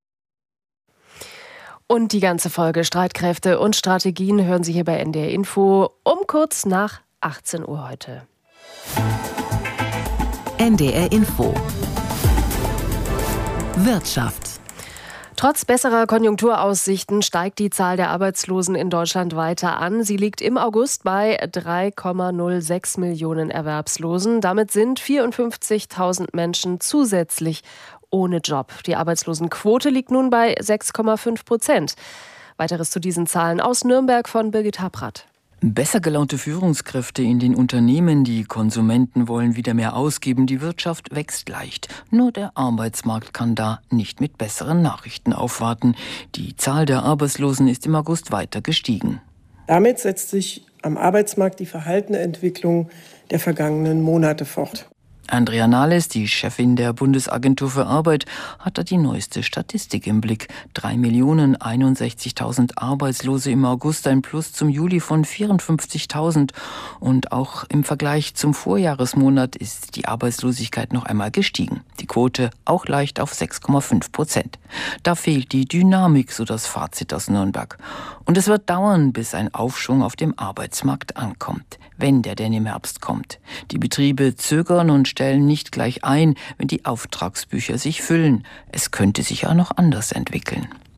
Und die ganze Folge Streitkräfte und Strategien hören Sie hier bei N D R Info um kurz nach achtzehn Uhr heute. N D R Info Wirtschaft. Trotz besserer Konjunkturaussichten steigt die Zahl der Arbeitslosen in Deutschland weiter an. Sie liegt im August bei drei Komma null sechs Millionen Erwerbslosen. Damit sind vierundfünfzigtausend Menschen zusätzlich ohne Job. Die Arbeitslosenquote liegt nun bei sechs Komma fünf Prozent. Weiteres zu diesen Zahlen aus Nürnberg von Birgit Habrath. Besser gelaunte Führungskräfte in den Unternehmen, die Konsumenten wollen wieder mehr ausgeben, die Wirtschaft wächst leicht. Nur der Arbeitsmarkt kann da nicht mit besseren Nachrichten aufwarten. Die Zahl der Arbeitslosen ist im August weiter gestiegen. Damit setzt sich am Arbeitsmarkt die verhaltene Entwicklung der vergangenen Monate fort. Andrea Nahles, die Chefin der Bundesagentur für Arbeit, hat da die neueste Statistik im Blick. drei Millionen einundsechzigtausend Arbeitslose im August, ein Plus zum Juli von vierundfünfzigtausend. Und auch im Vergleich zum Vorjahresmonat ist die Arbeitslosigkeit noch einmal gestiegen. Die Quote auch leicht auf sechs Komma fünf Prozent. Da fehlt die Dynamik, so das Fazit aus Nürnberg. Und es wird dauern, bis ein Aufschwung auf dem Arbeitsmarkt ankommt, wenn der denn im Herbst kommt. Die Betriebe zögern und stellen nicht gleich ein, wenn die Auftragsbücher sich füllen. Es könnte sich auch noch anders entwickeln.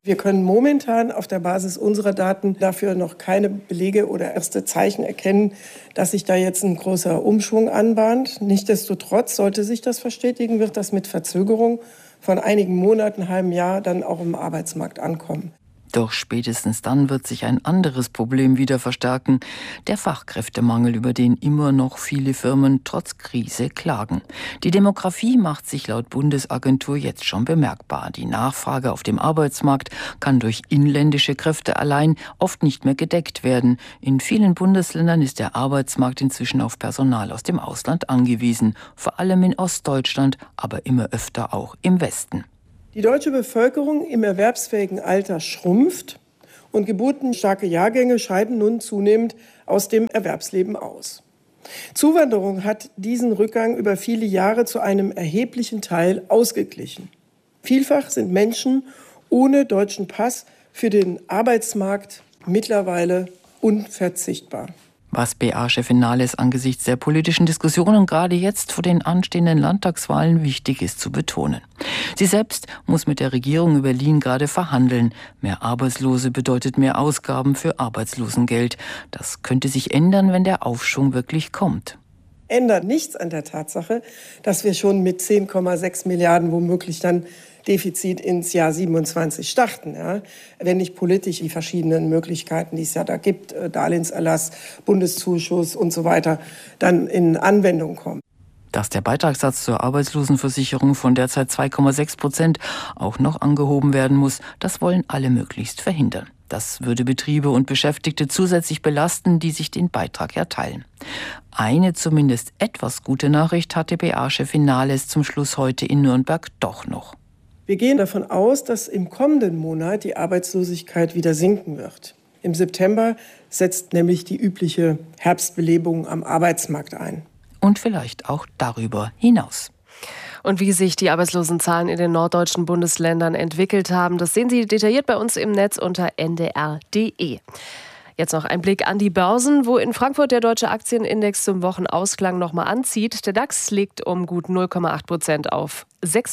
Wir können momentan auf der Basis unserer Daten dafür noch keine Belege oder erste Zeichen erkennen, dass sich da jetzt ein großer Umschwung anbahnt. Nichtsdestotrotz, sollte sich das verstetigen, wird das mit Verzögerung von einigen Monaten, einem halben Jahr dann auch im Arbeitsmarkt ankommen. Doch spätestens dann wird sich ein anderes Problem wieder verstärken, der Fachkräftemangel, über den immer noch viele Firmen trotz Krise klagen. Die Demografie macht sich laut Bundesagentur jetzt schon bemerkbar. Die Nachfrage auf dem Arbeitsmarkt kann durch inländische Kräfte allein oft nicht mehr gedeckt werden. In vielen Bundesländern ist der Arbeitsmarkt inzwischen auf Personal aus dem Ausland angewiesen, vor allem in Ostdeutschland, aber immer öfter auch im Westen. Die deutsche Bevölkerung im erwerbsfähigen Alter schrumpft und geburtenstarke Jahrgänge scheiden nun zunehmend aus dem Erwerbsleben aus. Zuwanderung hat diesen Rückgang über viele Jahre zu einem erheblichen Teil ausgeglichen. Vielfach sind Menschen ohne deutschen Pass für den Arbeitsmarkt mittlerweile unverzichtbar. Was B A-Chefin Nahles angesichts der politischen Diskussionen gerade jetzt vor den anstehenden Landtagswahlen wichtig ist zu betonen. Sie selbst muss mit der Regierung in Berlin gerade verhandeln. Mehr Arbeitslose bedeutet mehr Ausgaben für Arbeitslosengeld. Das könnte sich ändern, wenn der Aufschwung wirklich kommt. Ändert nichts an der Tatsache, dass wir schon mit zehn Komma sechs Milliarden womöglich dann Defizit ins Jahr siebenundzwanzig starten, ja, wenn nicht politisch die verschiedenen Möglichkeiten, die es ja da gibt, Darlehenserlass, Bundeszuschuss und so weiter, dann in Anwendung kommen. Dass der Beitragssatz zur Arbeitslosenversicherung von derzeit zwei Komma sechs Prozent auch noch angehoben werden muss, das wollen alle möglichst verhindern. Das würde Betriebe und Beschäftigte zusätzlich belasten, die sich den Beitrag erteilen. Eine zumindest etwas gute Nachricht hatte B A-Chefin Nahles zum Schluss heute in Nürnberg doch noch. Wir gehen davon aus, dass im kommenden Monat die Arbeitslosigkeit wieder sinken wird. Im September setzt nämlich die übliche Herbstbelebung am Arbeitsmarkt ein. Und vielleicht auch darüber hinaus. Und wie sich die Arbeitslosenzahlen in den norddeutschen Bundesländern entwickelt haben, das sehen Sie detailliert bei uns im Netz unter n d r punkt d e. Jetzt noch ein Blick an die Börsen, wo in Frankfurt der deutsche Aktienindex zum Wochenausklang nochmal anzieht. Der DAX legt um gut null Komma acht Prozent auf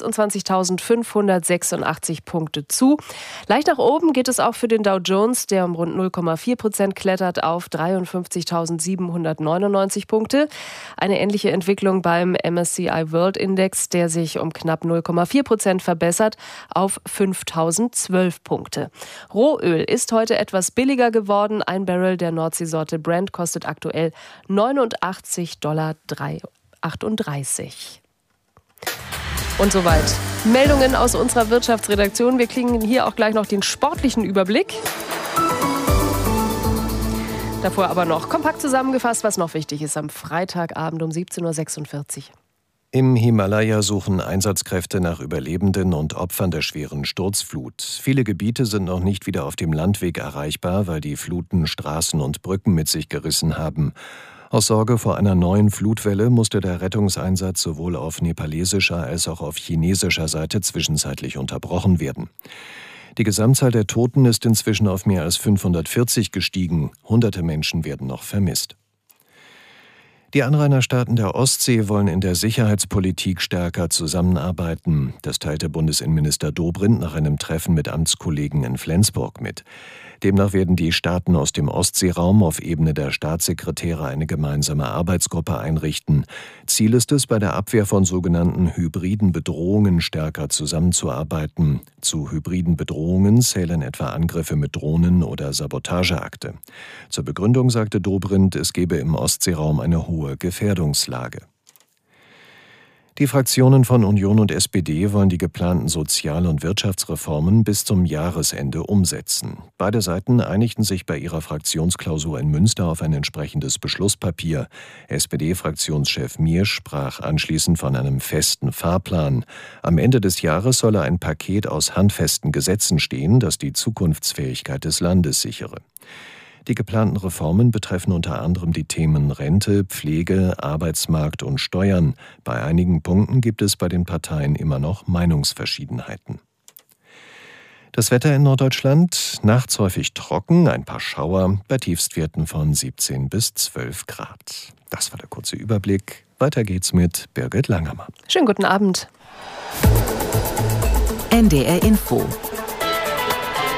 sechsundzwanzigtausendfünfhundertsechsundachtzig Punkte zu. Leicht nach oben geht es auch für den Dow Jones, der um rund null Komma vier Prozent klettert auf dreiundfünfzigtausendsiebenhundertneunundneunzig Punkte. Eine ähnliche Entwicklung beim M S C I World Index, der sich um knapp null Komma vier Prozent verbessert auf fünftausendzwölf Punkte. Rohöl ist heute etwas billiger geworden. Ein Barrel der Nordseesorte Brent kostet aktuell neunundachtzig Komma achtunddreißig Dollar. Und soweit Meldungen aus unserer Wirtschaftsredaktion. Wir kriegen hier auch gleich noch den sportlichen Überblick. Davor aber noch kompakt zusammengefasst, was noch wichtig ist am Freitagabend um siebzehn Uhr sechsundvierzig. Im Himalaya suchen Einsatzkräfte nach Überlebenden und Opfern der schweren Sturzflut. Viele Gebiete sind noch nicht wieder auf dem Landweg erreichbar, weil die Fluten Straßen und Brücken mit sich gerissen haben. Aus Sorge vor einer neuen Flutwelle musste der Rettungseinsatz sowohl auf nepalesischer als auch auf chinesischer Seite zwischenzeitlich unterbrochen werden. Die Gesamtzahl der Toten ist inzwischen auf mehr als fünfhundertvierzig gestiegen. Hunderte Menschen werden noch vermisst. Die Anrainerstaaten der Ostsee wollen in der Sicherheitspolitik stärker zusammenarbeiten. Das teilte Bundesinnenminister Dobrindt nach einem Treffen mit Amtskollegen in Flensburg mit. Demnach werden die Staaten aus dem Ostseeraum auf Ebene der Staatssekretäre eine gemeinsame Arbeitsgruppe einrichten. Ziel ist es, bei der Abwehr von sogenannten hybriden Bedrohungen stärker zusammenzuarbeiten. Zu hybriden Bedrohungen zählen etwa Angriffe mit Drohnen oder Sabotageakte. Zur Begründung sagte Dobrindt, es gebe im Ostseeraum eine hohe Gefährdungslage. Die Fraktionen von Union und S P D wollen die geplanten Sozial- und Wirtschaftsreformen bis zum Jahresende umsetzen. Beide Seiten einigten sich bei ihrer Fraktionsklausur in Münster auf ein entsprechendes Beschlusspapier. S P D-Fraktionschef Miersch sprach anschließend von einem festen Fahrplan. Am Ende des Jahres solle ein Paket aus handfesten Gesetzen stehen, das die Zukunftsfähigkeit des Landes sichere. Die geplanten Reformen betreffen unter anderem die Themen Rente, Pflege, Arbeitsmarkt und Steuern. Bei einigen Punkten gibt es bei den Parteien immer noch Meinungsverschiedenheiten. Das Wetter in Norddeutschland, nachts häufig trocken, ein paar Schauer, bei Tiefstwerten von siebzehn bis zwölf Grad. Das war der kurze Überblick. Weiter geht's mit Birgit Langhammer. Schönen guten Abend. N D R Info.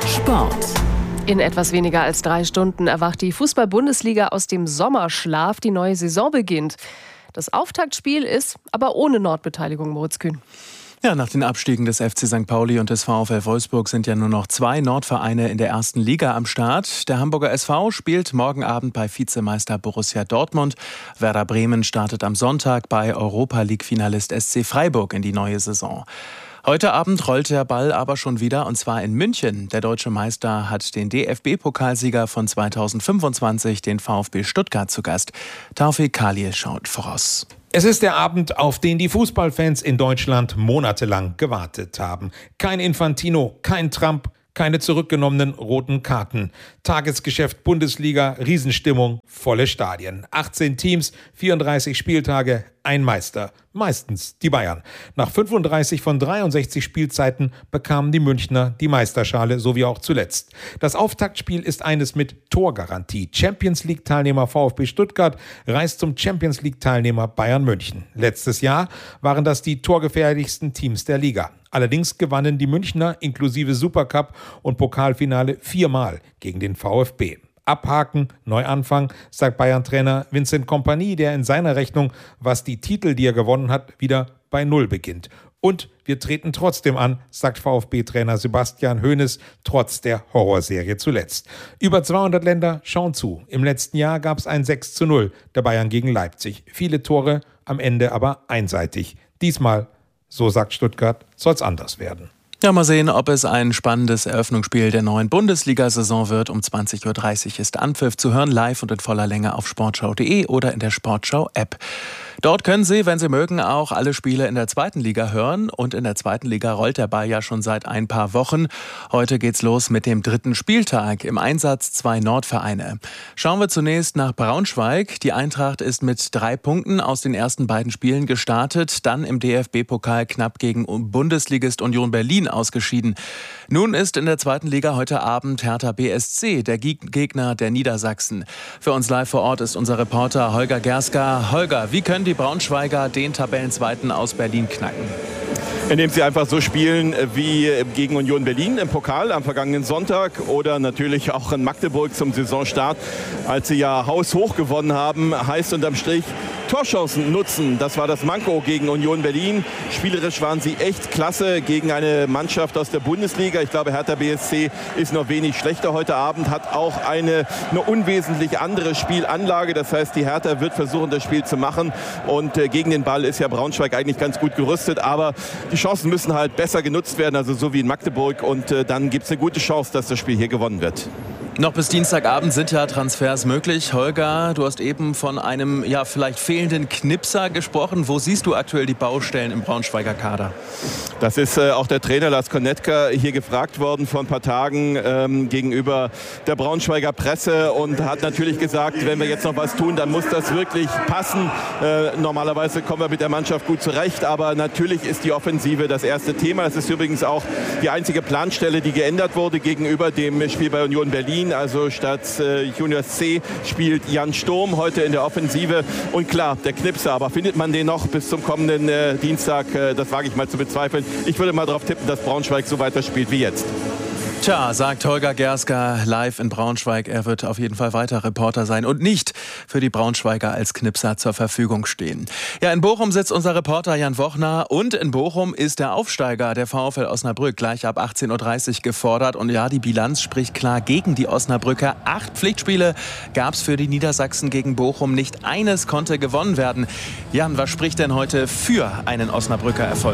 Sport. In etwas weniger als drei Stunden erwacht die Fußball-Bundesliga aus dem Sommerschlaf. Die neue Saison beginnt. Das Auftaktspiel ist aber ohne Nordbeteiligung, Moritz Kühn. Ja, nach den Abstiegen des F C Sankt Pauli und des VfL Wolfsburg sind ja nur noch zwei Nordvereine in der ersten Liga am Start. Der Hamburger S V spielt morgen Abend bei Vizemeister Borussia Dortmund. Werder Bremen startet am Sonntag bei Europa-League-Finalist S C Freiburg in die neue Saison. Heute Abend rollt der Ball aber schon wieder, und zwar in München. Der deutsche Meister hat den D F B-Pokalsieger von zweitausendfünfundzwanzig, den VfB Stuttgart, zu Gast. Taufik Khalil schaut voraus. Es ist der Abend, auf den die Fußballfans in Deutschland monatelang gewartet haben. Kein Infantino, kein Trump, keine zurückgenommenen roten Karten. Tagesgeschäft Bundesliga, Riesenstimmung, volle Stadien. achtzehn Teams, vierunddreißig Spieltage, ein Meister. Meistens die Bayern. Nach fünfunddreißig von dreiundsechzig Spielzeiten bekamen die Münchner die Meisterschale, so wie auch zuletzt. Das Auftaktspiel ist eines mit Torgarantie. Champions-League-Teilnehmer VfB Stuttgart reist zum Champions-League-Teilnehmer Bayern München. Letztes Jahr waren das die torgefährlichsten Teams der Liga. Allerdings gewannen die Münchner inklusive Supercup und Pokalfinale viermal gegen den VfB. Abhaken, Neuanfang, sagt Bayern-Trainer Vincent Kompany, der in seiner Rechnung, was die Titel, die er gewonnen hat, wieder bei Null beginnt. Und wir treten trotzdem an, sagt VfB-Trainer Sebastian Hoeneß, trotz der Horrorserie zuletzt. Über zweihundert Länder schauen zu. Im letzten Jahr gab es ein sechs zu null der Bayern gegen Leipzig. Viele Tore, am Ende aber einseitig. Diesmal, so sagt Stuttgart, soll es anders werden. Ja, mal sehen, ob es ein spannendes Eröffnungsspiel der neuen Bundesliga-Saison wird. Um zwanzig Uhr dreißig ist Anpfiff zu hören, live und in voller Länge auf sportschau punkt de oder in der Sportschau-App. Dort können Sie, wenn Sie mögen, auch alle Spiele in der zweiten Liga hören. Und in der zweiten Liga rollt der Ball ja schon seit ein paar Wochen. Heute geht's los mit dem dritten Spieltag. Im Einsatz zwei Nordvereine. Schauen wir zunächst nach Braunschweig. Die Eintracht ist mit drei Punkten aus den ersten beiden Spielen gestartet. Dann im D F B-Pokal knapp gegen Bundesligist Union Berlin ausgeschieden. Nun ist in der zweiten Liga heute Abend Hertha B S C, der Gegner der Niedersachsen. Für uns live vor Ort ist unser Reporter Holger Gerska. Holger, wie können die Braunschweiger den Tabellenzweiten aus Berlin knacken? Indem sie einfach so spielen wie gegen Union Berlin im Pokal am vergangenen Sonntag oder natürlich auch in Magdeburg zum Saisonstart, als sie ja haushoch gewonnen haben, heißt unterm Strich Torchancen nutzen. Das war das Manko gegen Union Berlin. Spielerisch waren sie echt klasse gegen eine Mannschaft aus der Bundesliga. Ich glaube, Hertha B S C ist noch wenig schlechter heute Abend, hat auch eine, eine unwesentlich andere Spielanlage. Das heißt, die Hertha wird versuchen, das Spiel zu machen. Und äh, gegen den Ball ist ja Braunschweig eigentlich ganz gut gerüstet. Aber die Chancen müssen halt besser genutzt werden, also so wie in Magdeburg. Und äh, dann gibt es eine gute Chance, dass das Spiel hier gewonnen wird. Noch bis Dienstagabend sind ja Transfers möglich. Holger, du hast eben von einem ja vielleicht fehlenden Knipser gesprochen. Wo siehst du aktuell die Baustellen im Braunschweiger Kader? Das ist äh, auch der Trainer Lars Konetka hier gefragt worden vor ein paar Tagen ähm, gegenüber der Braunschweiger Presse und hat natürlich gesagt, wenn wir jetzt noch was tun, dann muss das wirklich passen. Äh, normalerweise kommen wir mit der Mannschaft gut zurecht, aber natürlich ist die Offensive das erste Thema. Das ist übrigens auch die einzige Planstelle, die geändert wurde gegenüber dem Spiel bei Union Berlin. Also statt äh, Juniors C spielt Jan Sturm heute in der Offensive. Und klar, der Knipser, aber findet man den noch bis zum kommenden äh, Dienstag? Äh, das wage ich mal zu bezweifeln. Ich würde mal darauf tippen, dass Braunschweig so weiterspielt wie jetzt. Tja, sagt Holger Gerska live in Braunschweig. Er wird auf jeden Fall weiter Reporter sein und nicht für die Braunschweiger als Knipser zur Verfügung stehen. Ja, in Bochum sitzt unser Reporter Jan Wochner und in Bochum ist der Aufsteiger, der VfL Osnabrück, gleich ab achtzehn Uhr dreißig gefordert. Und ja, die Bilanz spricht klar gegen die Osnabrücker. Acht Pflichtspiele gab es für die Niedersachsen gegen Bochum. Nicht eines konnte gewonnen werden. Jan, was spricht denn heute für einen Osnabrücker Erfolg?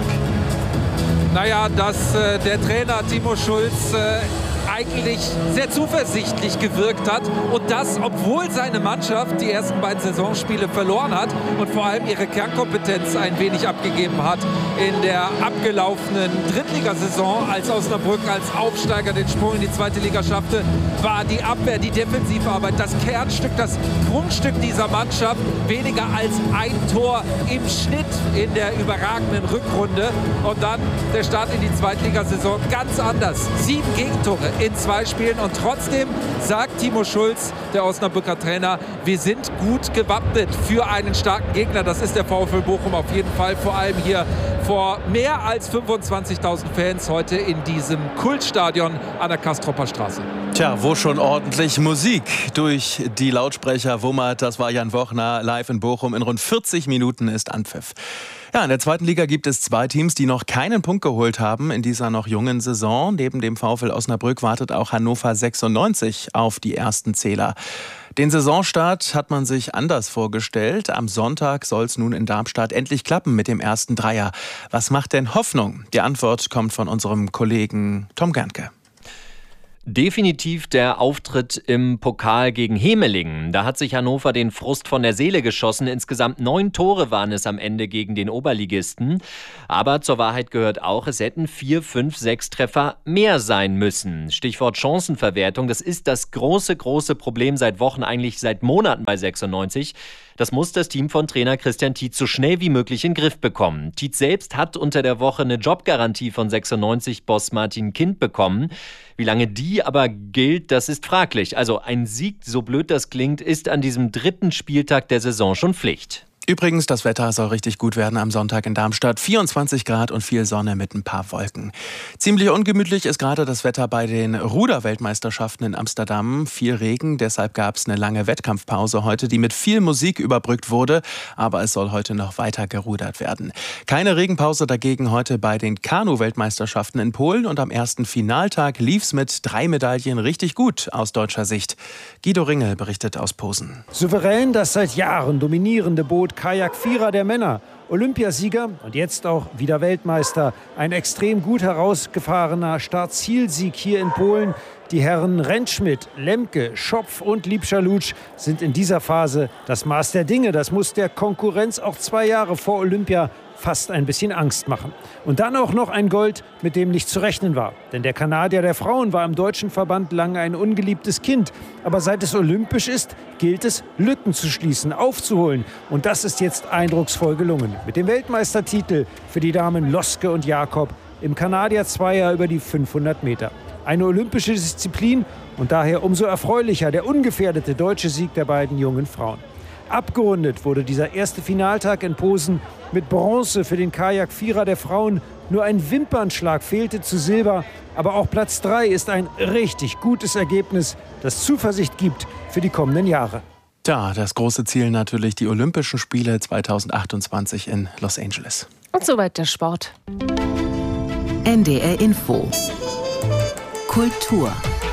Naja, dass äh, der Trainer Timo Schulz äh, eigentlich sehr zuversichtlich gewirkt hat und das, obwohl seine Mannschaft die ersten beiden Saisonspiele verloren hat und vor allem ihre Kernkompetenz ein wenig abgegeben hat. In der abgelaufenen Drittligasaison, als Osnabrück als Aufsteiger den Sprung in die zweite Liga schaffte, war die Abwehr, die Defensivarbeit, das Kernstück, das Grundstück dieser Mannschaft weniger als ein Tor im Schnitt in der überragenden Rückrunde. Und dann der Start in die Zweitligasaison ganz anders. Sieben Gegentore in zwei Spielen und trotzdem sagt Timo Schulz, der Osnabrücker Trainer, wir sind gut gewappnet für einen starken Gegner. Das ist der VfL Bochum auf jeden Fall, vor allem hier vor mehr als fünfundzwanzigtausend Fans heute in diesem Kultstadion an der Kastropper Straße. Tja, wo schon ordentlich Musik durch die Lautsprecher wummert. Das war Jan Wochner live in Bochum. In rund vierzig Minuten ist Anpfiff. Ja, in der zweiten Liga gibt es zwei Teams, die noch keinen Punkt geholt haben in dieser noch jungen Saison. Neben dem VfL Osnabrück wartet auch Hannover sechsundneunzig auf die ersten Zähler. Den Saisonstart hat man sich anders vorgestellt. Am Sonntag soll es nun in Darmstadt endlich klappen mit dem ersten Dreier. Was macht denn Hoffnung? Die Antwort kommt von unserem Kollegen Tom Gernke. Definitiv der Auftritt im Pokal gegen Hemelingen. Da hat sich Hannover den Frust von der Seele geschossen. Insgesamt neun Tore waren es am Ende gegen den Oberligisten. Aber zur Wahrheit gehört auch, es hätten vier, fünf, sechs Treffer mehr sein müssen. Stichwort Chancenverwertung. Das ist das große, große Problem seit Wochen, eigentlich seit Monaten bei sechsundneunzig. Das muss das Team von Trainer Christian Tietz so schnell wie möglich in den Griff bekommen. Tietz selbst hat unter der Woche eine Jobgarantie von sechsundneunzig-Boss Martin Kind bekommen. Wie lange die aber gilt, das ist fraglich. Also ein Sieg, so blöd das klingt, ist an diesem dritten Spieltag der Saison schon Pflicht. Übrigens, das Wetter soll richtig gut werden am Sonntag in Darmstadt. vierundzwanzig Grad und viel Sonne mit ein paar Wolken. Ziemlich ungemütlich ist gerade das Wetter bei den Ruder-Weltmeisterschaften in Amsterdam. Viel Regen, deshalb gab es eine lange Wettkampfpause heute, die mit viel Musik überbrückt wurde. Aber es soll heute noch weiter gerudert werden. Keine Regenpause dagegen heute bei den Kanu-Weltmeisterschaften in Polen. Und am ersten Finaltag lief's mit drei Medaillen richtig gut aus deutscher Sicht. Guido Ringel berichtet aus Posen. Souverän das seit Jahren dominierende Boot Kajak-Vierer der Männer. Olympiasieger und jetzt auch wieder Weltmeister. Ein extrem gut herausgefahrener Start-Ziel-Sieg hier in Polen. Die Herren Rentschmidt, Lemke, Schopf und Liebscher-Lutsch sind in dieser Phase das Maß der Dinge. Das muss der Konkurrenz auch zwei Jahre vor Olympia fast ein bisschen Angst machen. Und dann auch noch ein Gold, mit dem nicht zu rechnen war. Denn der Kanadier der Frauen war im deutschen Verband lange ein ungeliebtes Kind. Aber seit es olympisch ist, gilt es, Lücken zu schließen, aufzuholen. Und das ist jetzt eindrucksvoll gelungen. Mit dem Weltmeistertitel für die Damen Loske und Jakob im Kanadier-Zweier über die fünfhundert Meter. Eine olympische Disziplin und daher umso erfreulicher der ungefährdete deutsche Sieg der beiden jungen Frauen. Abgerundet wurde dieser erste Finaltag in Posen mit Bronze für den Kajak-Vierer der Frauen. Nur ein Wimpernschlag fehlte zu Silber. Aber auch Platz drei ist ein richtig gutes Ergebnis, das Zuversicht gibt für die kommenden Jahre. Ja, das große Ziel natürlich die Olympischen Spiele zweitausendachtundzwanzig in Los Angeles. Und soweit der Sport. N D R Info. Kultur.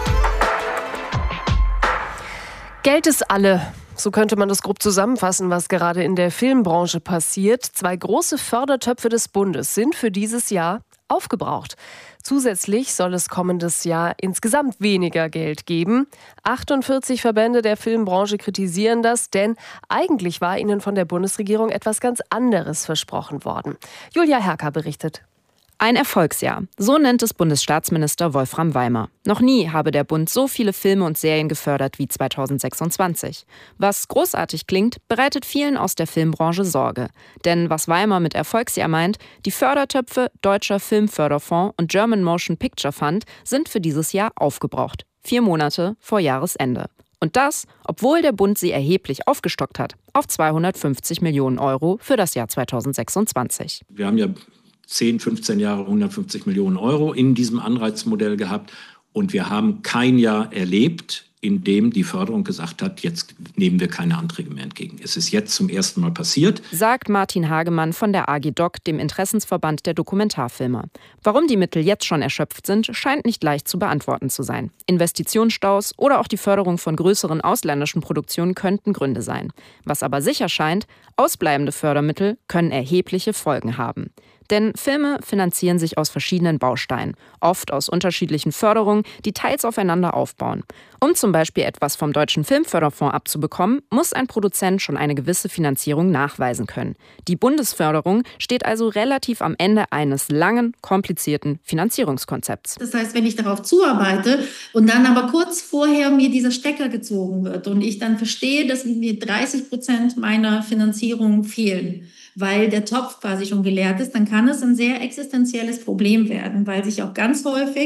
Geld ist alle. So könnte man das grob zusammenfassen, was gerade in der Filmbranche passiert. Zwei große Fördertöpfe des Bundes sind für dieses Jahr aufgebraucht. Zusätzlich soll es kommendes Jahr insgesamt weniger Geld geben. achtundvierzig Verbände der Filmbranche kritisieren das, denn eigentlich war ihnen von der Bundesregierung etwas ganz anderes versprochen worden. Julia Herker berichtet. Ein Erfolgsjahr, so nennt es Bundesstaatsminister Wolfram Weimer. Noch nie habe der Bund so viele Filme und Serien gefördert wie zweitausendsechsundzwanzig. Was großartig klingt, bereitet vielen aus der Filmbranche Sorge. Denn was Weimer mit Erfolgsjahr meint, die Fördertöpfe Deutscher Filmförderfonds und German Motion Picture Fund sind für dieses Jahr aufgebraucht. Vier Monate vor Jahresende. Und das, obwohl der Bund sie erheblich aufgestockt hat, auf zweihundertfünfzig Millionen Euro für das Jahr zweitausendsechsundzwanzig. Wir haben ja zehn, fünfzehn Jahre hundertfünfzig Millionen Euro in diesem Anreizmodell gehabt. Und wir haben kein Jahr erlebt, in dem die Förderung gesagt hat, jetzt nehmen wir keine Anträge mehr entgegen. Es ist jetzt zum ersten Mal passiert. Sagt Martin Hagemann von der A G D O C, dem Interessensverband der Dokumentarfilmer. Warum die Mittel jetzt schon erschöpft sind, scheint nicht leicht zu beantworten zu sein. Investitionsstaus oder auch die Förderung von größeren ausländischen Produktionen könnten Gründe sein. Was aber sicher scheint, ausbleibende Fördermittel können erhebliche Folgen haben. Denn Filme finanzieren sich aus verschiedenen Bausteinen, oft aus unterschiedlichen Förderungen, die teils aufeinander aufbauen. Um zum Beispiel etwas vom Deutschen Filmförderfonds abzubekommen, muss ein Produzent schon eine gewisse Finanzierung nachweisen können. Die Bundesförderung steht also relativ am Ende eines langen, komplizierten Finanzierungskonzepts. Das heißt, wenn ich darauf zuarbeite und dann aber kurz vorher mir dieser Stecker gezogen wird und ich dann verstehe, dass mir dreißig Prozent meiner Finanzierung fehlen, weil der Topf quasi schon geleert ist, dann kann es ein sehr existenzielles Problem werden, weil sich auch ganz häufig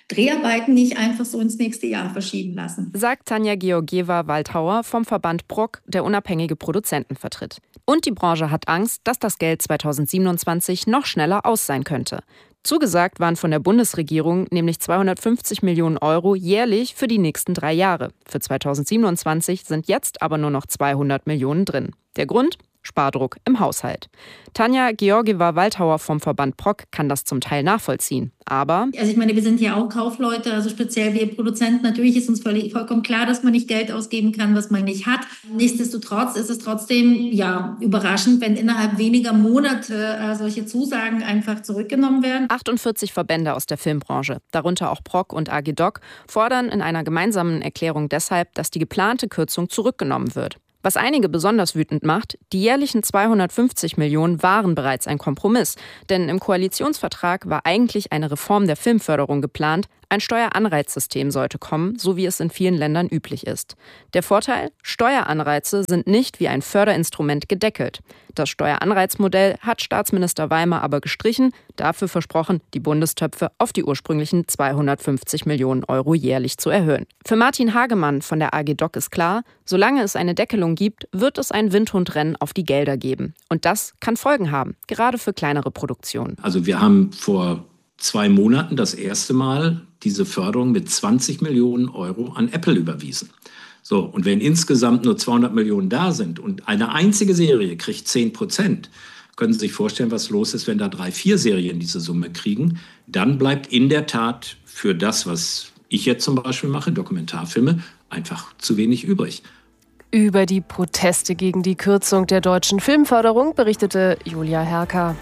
Dreharbeiten nicht einfach so ins nächste Jahr verschieben lassen. Sagt Tanja Georgieva-Waldhauer vom Verband P R O K, der unabhängige Produzenten vertritt. Und die Branche hat Angst, dass das Geld zweitausendsiebenundzwanzig noch schneller aus sein könnte. Zugesagt waren von der Bundesregierung nämlich zweihundertfünfzig Millionen Euro jährlich für die nächsten drei Jahre. Für zweitausendsiebenundzwanzig sind jetzt aber nur noch zweihundert Millionen drin. Der Grund? Spardruck im Haushalt. Tanja Georgieva-Waldhauer vom Verband P R O K kann das zum Teil nachvollziehen. Aber also ich meine, wir sind ja auch Kaufleute, also speziell wir Produzenten. Natürlich ist uns völlig, vollkommen klar, dass man nicht Geld ausgeben kann, was man nicht hat. Nichtsdestotrotz ist es trotzdem ja überraschend, wenn innerhalb weniger Monate äh, solche Zusagen einfach zurückgenommen werden. achtundvierzig Verbände aus der Filmbranche, darunter auch P R O K und A G D O C, fordern in einer gemeinsamen Erklärung deshalb, dass die geplante Kürzung zurückgenommen wird. Was einige besonders wütend macht, die jährlichen zweihundertfünfzig Millionen waren bereits ein Kompromiss. Denn im Koalitionsvertrag war eigentlich eine Reform der Filmförderung geplant. Ein Steueranreizsystem sollte kommen, so wie es in vielen Ländern üblich ist. Der Vorteil? Steueranreize sind nicht wie ein Förderinstrument gedeckelt. Das Steueranreizmodell hat Staatsminister Weimer aber gestrichen, dafür versprochen, die Bundestöpfe auf die ursprünglichen zweihundertfünfzig Millionen Euro jährlich zu erhöhen. Für Martin Hagemann von der A G D O C ist klar, solange es eine Deckelung gibt, wird es ein Windhundrennen auf die Gelder geben. Und das kann Folgen haben, gerade für kleinere Produktionen. Also wir haben vor zwei Monaten das erste Mal diese Förderung mit zwanzig Millionen Euro an Apple überwiesen. So, und wenn insgesamt nur zweihundert Millionen da sind und eine einzige Serie kriegt zehn Prozent, können Sie sich vorstellen, was los ist, wenn da drei, vier Serien diese Summe kriegen. Dann bleibt in der Tat für das, was ich jetzt zum Beispiel mache, Dokumentarfilme, einfach zu wenig übrig. Über die Proteste gegen die Kürzung der deutschen Filmförderung berichtete Julia Herker.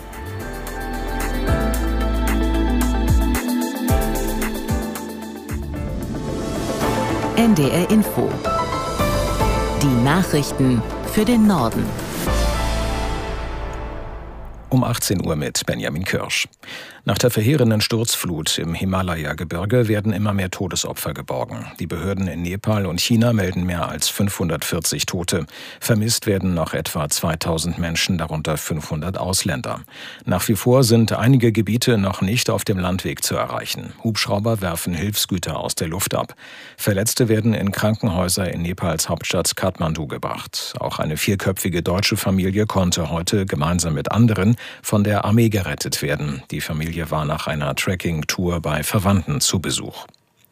N D R Info. Die Nachrichten für den Norden. Um achtzehn Uhr mit Benjamin Kirsch. Nach der verheerenden Sturzflut im Himalaya-Gebirge werden immer mehr Todesopfer geborgen. Die Behörden in Nepal und China melden mehr als fünfhundertvierzig Tote. Vermisst werden noch etwa zweitausend Menschen, darunter fünfhundert Ausländer. Nach wie vor sind einige Gebiete noch nicht auf dem Landweg zu erreichen. Hubschrauber werfen Hilfsgüter aus der Luft ab. Verletzte werden in Krankenhäuser in Nepals Hauptstadt Kathmandu gebracht. Auch eine vierköpfige deutsche Familie konnte heute gemeinsam mit anderen von der Armee gerettet werden. Die Familie war nach einer Trekking-Tour bei Verwandten zu Besuch.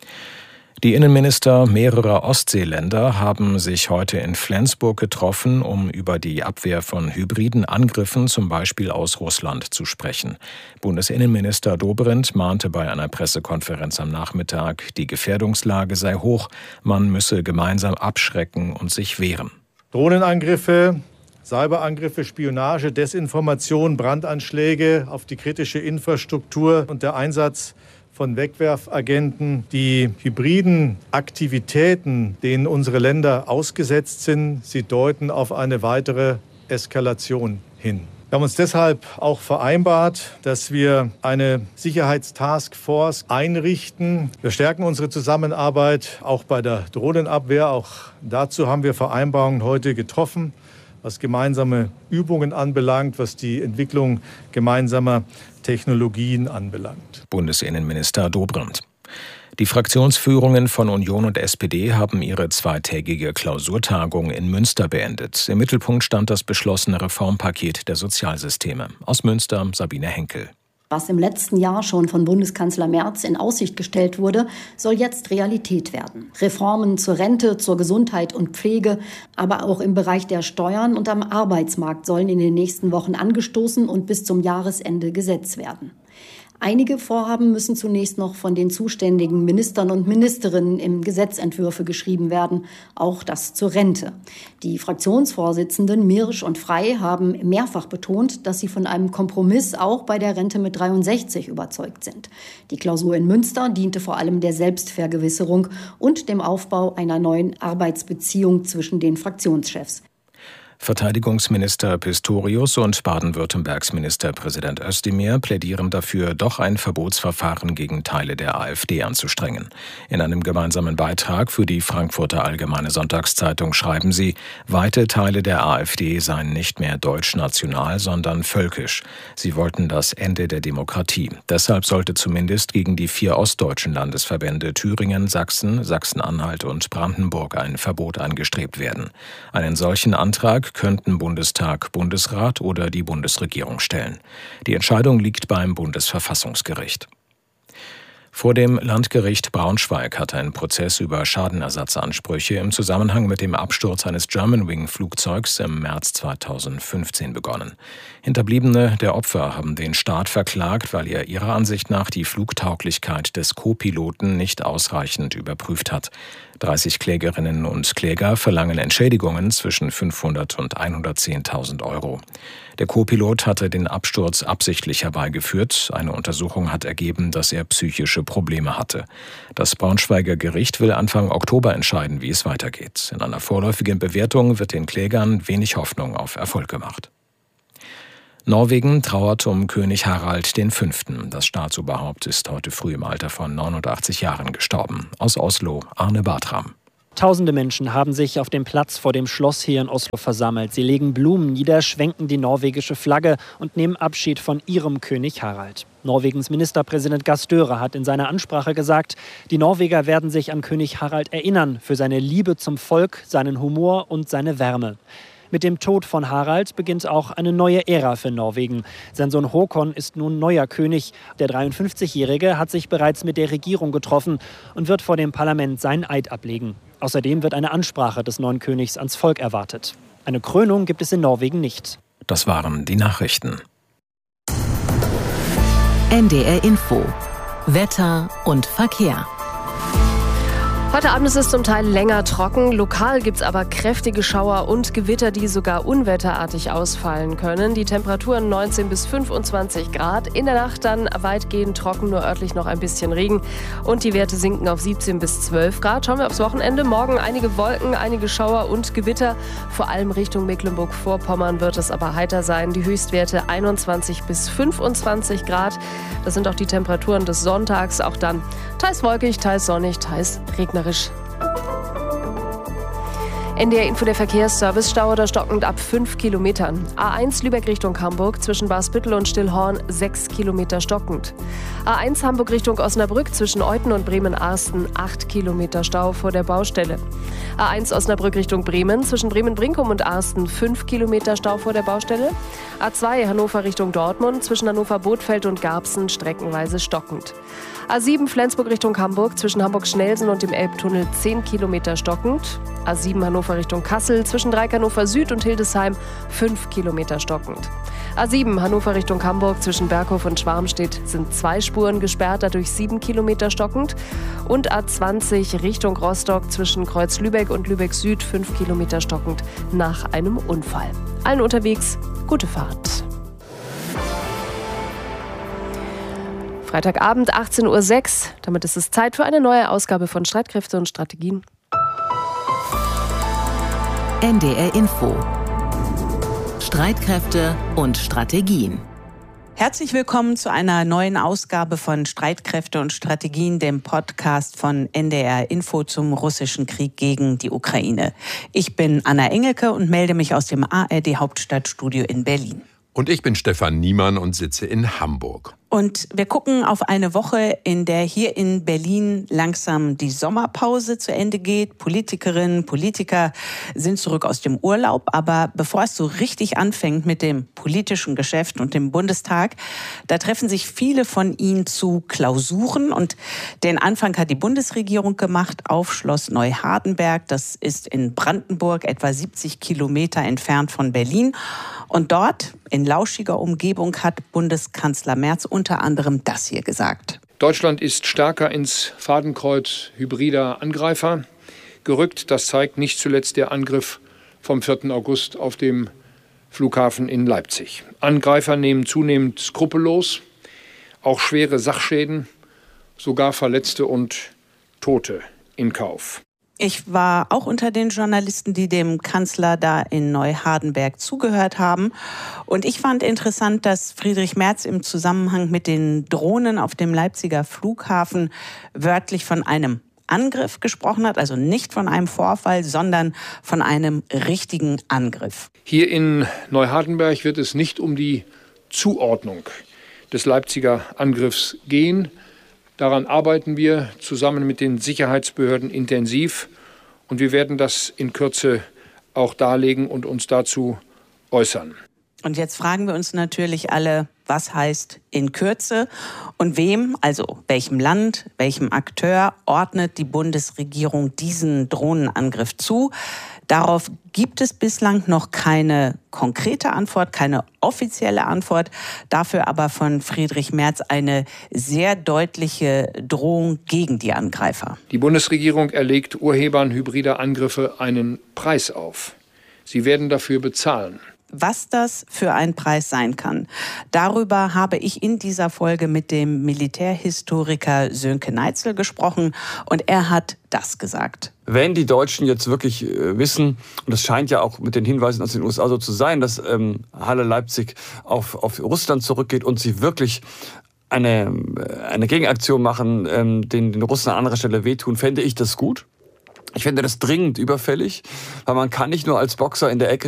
Die Innenminister mehrerer Ostseeländer haben sich heute in Flensburg getroffen, um über die Abwehr von hybriden Angriffen, zum Beispiel aus Russland, zu sprechen. Bundesinnenminister Dobrindt mahnte bei einer Pressekonferenz am Nachmittag, die Gefährdungslage sei hoch, man müsse gemeinsam abschrecken und sich wehren. Drohnenangriffe, Cyberangriffe, Spionage, Desinformation, Brandanschläge auf die kritische Infrastruktur und der Einsatz von Wegwerfagenten. Die hybriden Aktivitäten, denen unsere Länder ausgesetzt sind, sie deuten auf eine weitere Eskalation hin. Wir haben uns deshalb auch vereinbart, dass wir eine Sicherheitstaskforce einrichten. Wir stärken unsere Zusammenarbeit auch bei der Drohnenabwehr. Auch dazu haben wir Vereinbarungen heute getroffen, was gemeinsame Übungen anbelangt, was die Entwicklung gemeinsamer Technologien anbelangt. Bundesinnenminister Dobrindt. Die Fraktionsführungen von Union und S P D haben ihre zweitägige Klausurtagung in Münster beendet. Im Mittelpunkt stand das beschlossene Reformpaket der Sozialsysteme. Aus Münster Sabine Henkel. Was im letzten Jahr schon von Bundeskanzler Merz in Aussicht gestellt wurde, soll jetzt Realität werden. Reformen zur Rente, zur Gesundheit und Pflege, aber auch im Bereich der Steuern und am Arbeitsmarkt sollen in den nächsten Wochen angestoßen und bis zum Jahresende gesetzt werden. Einige Vorhaben müssen zunächst noch von den zuständigen Ministern und Ministerinnen in Gesetzentwürfe geschrieben werden, auch das zur Rente. Die Fraktionsvorsitzenden Mirsch und Frey haben mehrfach betont, dass sie von einem Kompromiss auch bei der Rente mit dreiundsechzig überzeugt sind. Die Klausur in Münster diente vor allem der Selbstvergewisserung und dem Aufbau einer neuen Arbeitsbeziehung zwischen den Fraktionschefs. Verteidigungsminister Pistorius und Baden-Württembergs Ministerpräsident Özdemir plädieren dafür, doch ein Verbotsverfahren gegen Teile der AfD anzustrengen. In einem gemeinsamen Beitrag für die Frankfurter Allgemeine Sonntagszeitung schreiben sie, weite Teile der AfD seien nicht mehr deutsch-national, sondern völkisch. Sie wollten das Ende der Demokratie. Deshalb sollte zumindest gegen die vier ostdeutschen Landesverbände Thüringen, Sachsen, Sachsen-Anhalt und Brandenburg ein Verbot angestrebt werden. Einen solchen Antrag könnten Bundestag, Bundesrat oder die Bundesregierung stellen. Die Entscheidung liegt beim Bundesverfassungsgericht. Vor dem Landgericht Braunschweig hat ein Prozess über Schadenersatzansprüche im Zusammenhang mit dem Absturz eines Germanwing-Flugzeugs im März zweitausendfünfzehn begonnen. Hinterbliebene der Opfer haben den Staat verklagt, weil er ihrer Ansicht nach die Flugtauglichkeit des Co-Piloten nicht ausreichend überprüft hat. dreißig Klägerinnen und Kläger verlangen Entschädigungen zwischen fünfhundert und hundertzehntausend Euro. Der Co-Pilot hatte den Absturz absichtlich herbeigeführt. Eine Untersuchung hat ergeben, dass er psychische Probleme hatte. Das Braunschweiger Gericht will Anfang Oktober entscheiden, wie es weitergeht. In einer vorläufigen Bewertung wird den Klägern wenig Hoffnung auf Erfolg gemacht. Norwegen trauert um König Harald der Fünfte. Das Staatsoberhaupt ist heute früh im Alter von neunundachtzig Jahren gestorben. Aus Oslo, Arne Bartram. Tausende Menschen haben sich auf dem Platz vor dem Schloss hier in Oslo versammelt. Sie legen Blumen nieder, schwenken die norwegische Flagge und nehmen Abschied von ihrem König Harald. Norwegens Ministerpräsident Gahr Støre hat in seiner Ansprache gesagt, die Norweger werden sich an König Harald erinnern für seine Liebe zum Volk, seinen Humor und seine Wärme. Mit dem Tod von Harald beginnt auch eine neue Ära für Norwegen. Sein Sohn Håkon ist nun neuer König. Der dreiundfünfzigjährige hat sich bereits mit der Regierung getroffen und wird vor dem Parlament seinen Eid ablegen. Außerdem wird eine Ansprache des neuen Königs ans Volk erwartet. Eine Krönung gibt es in Norwegen nicht. Das waren die Nachrichten. N D R Info. Wetter und Verkehr. Heute Abend ist es zum Teil länger trocken. Lokal gibt es aber kräftige Schauer und Gewitter, die sogar unwetterartig ausfallen können. Die Temperaturen neunzehn bis fünfundzwanzig Grad. In der Nacht dann weitgehend trocken, nur örtlich noch ein bisschen Regen. Und die Werte sinken auf siebzehn bis zwölf Grad. Schauen wir aufs Wochenende. Morgen einige Wolken, einige Schauer und Gewitter. Vor allem Richtung Mecklenburg-Vorpommern wird es aber heiter sein. Die Höchstwerte einundzwanzig bis fünfundzwanzig Grad. Das sind auch die Temperaturen des Sonntags. Auch dann teils wolkig, teils sonnig, teils regnerisch. N D R Info, der Verkehrsservice, Stau oder stockend ab fünf Kilometern. A eins Lübeck Richtung Hamburg zwischen Basbüttel und Stillhorn sechs Kilometer stockend. A eins Hamburg Richtung Osnabrück zwischen Euthen und Bremen-Arsten acht Kilometer Stau vor der Baustelle. A eins Osnabrück Richtung Bremen zwischen Bremen-Brinkum und Arsten fünf Kilometer Stau vor der Baustelle. A zwei Hannover Richtung Dortmund zwischen Hannover-Bothfeld und Garbsen streckenweise stockend. A sieben Flensburg Richtung Hamburg zwischen Hamburg-Schnelsen und dem Elbtunnel zehn Kilometer stockend. A sieben Hannover Richtung Kassel zwischen Dreieck-Hannover Süd und Hildesheim fünf Kilometer stockend. A sieben Hannover Richtung Hamburg zwischen Berghof und Schwarmstedt sind zwei Spuren gesperrt, dadurch sieben Kilometer stockend. Und A zwanzig Richtung Rostock zwischen Kreuz-Lübeck und Lübeck Süd fünf Kilometer stockend nach einem Unfall. Allen unterwegs gute Fahrt. Freitagabend achtzehn Uhr sechs. Damit ist es Zeit für eine neue Ausgabe von Streitkräfte und Strategien. N D R Info. Streitkräfte und Strategien. Herzlich willkommen zu einer neuen Ausgabe von Streitkräfte und Strategien, dem Podcast von N D R Info zum russischen Krieg gegen die Ukraine. Ich bin Anna Engelke und melde mich aus dem A R D Hauptstadtstudio in Berlin. Und ich bin Stefan Niemann und sitze in Hamburg. Und wir gucken auf eine Woche, in der hier in Berlin langsam die Sommerpause zu Ende geht. Politikerinnen, Politiker sind zurück aus dem Urlaub. Aber bevor es so richtig anfängt mit dem politischen Geschäft und dem Bundestag, da treffen sich viele von ihnen zu Klausuren. Und den Anfang hat die Bundesregierung gemacht auf Schloss Neuhardenberg. Das ist in Brandenburg, etwa siebzig Kilometer entfernt von Berlin. Und dort, in lauschiger Umgebung, hat Bundeskanzler Merz unter anderem das hier gesagt. Deutschland ist stärker ins Fadenkreuz hybrider Angreifer gerückt. Das zeigt nicht zuletzt der Angriff vom vierten August auf dem Flughafen in Leipzig. Angreifer nehmen zunehmend skrupellos auch schwere Sachschäden, sogar Verletzte und Tote in Kauf. Ich war auch unter den Journalisten, die dem Kanzler da in Neuhardenberg zugehört haben. Und ich fand interessant, dass Friedrich Merz im Zusammenhang mit den Drohnen auf dem Leipziger Flughafen wörtlich von einem Angriff gesprochen hat. Also nicht von einem Vorfall, sondern von einem richtigen Angriff. Hier in Neuhardenberg wird es nicht um die Zuordnung des Leipziger Angriffs gehen. Daran arbeiten wir zusammen mit den Sicherheitsbehörden intensiv und wir werden das in Kürze auch darlegen und uns dazu äußern. Und jetzt fragen wir uns natürlich alle, was heißt in Kürze und wem, also welchem Land, welchem Akteur ordnet die Bundesregierung diesen Drohnenangriff zu? Darauf gibt es bislang noch keine konkrete Antwort, keine offizielle Antwort, dafür aber von Friedrich Merz eine sehr deutliche Drohung gegen die Angreifer. Die Bundesregierung erlegt Urhebern hybrider Angriffe einen Preis auf. Sie werden dafür bezahlen. Was das für ein Preis sein kann, darüber habe ich in dieser Folge mit dem Militärhistoriker Sönke Neitzel gesprochen und er hat das gesagt. Wenn die Deutschen jetzt wirklich äh, wissen, und das scheint ja auch mit den Hinweisen aus den U S A so zu sein, dass ähm, Halle Leipzig auf, auf Russland zurückgeht und sie wirklich eine, eine Gegenaktion machen, ähm, den, den Russen an anderer Stelle wehtun, fände ich das gut. Ich finde das dringend überfällig, weil man kann nicht nur als Boxer in der Ecke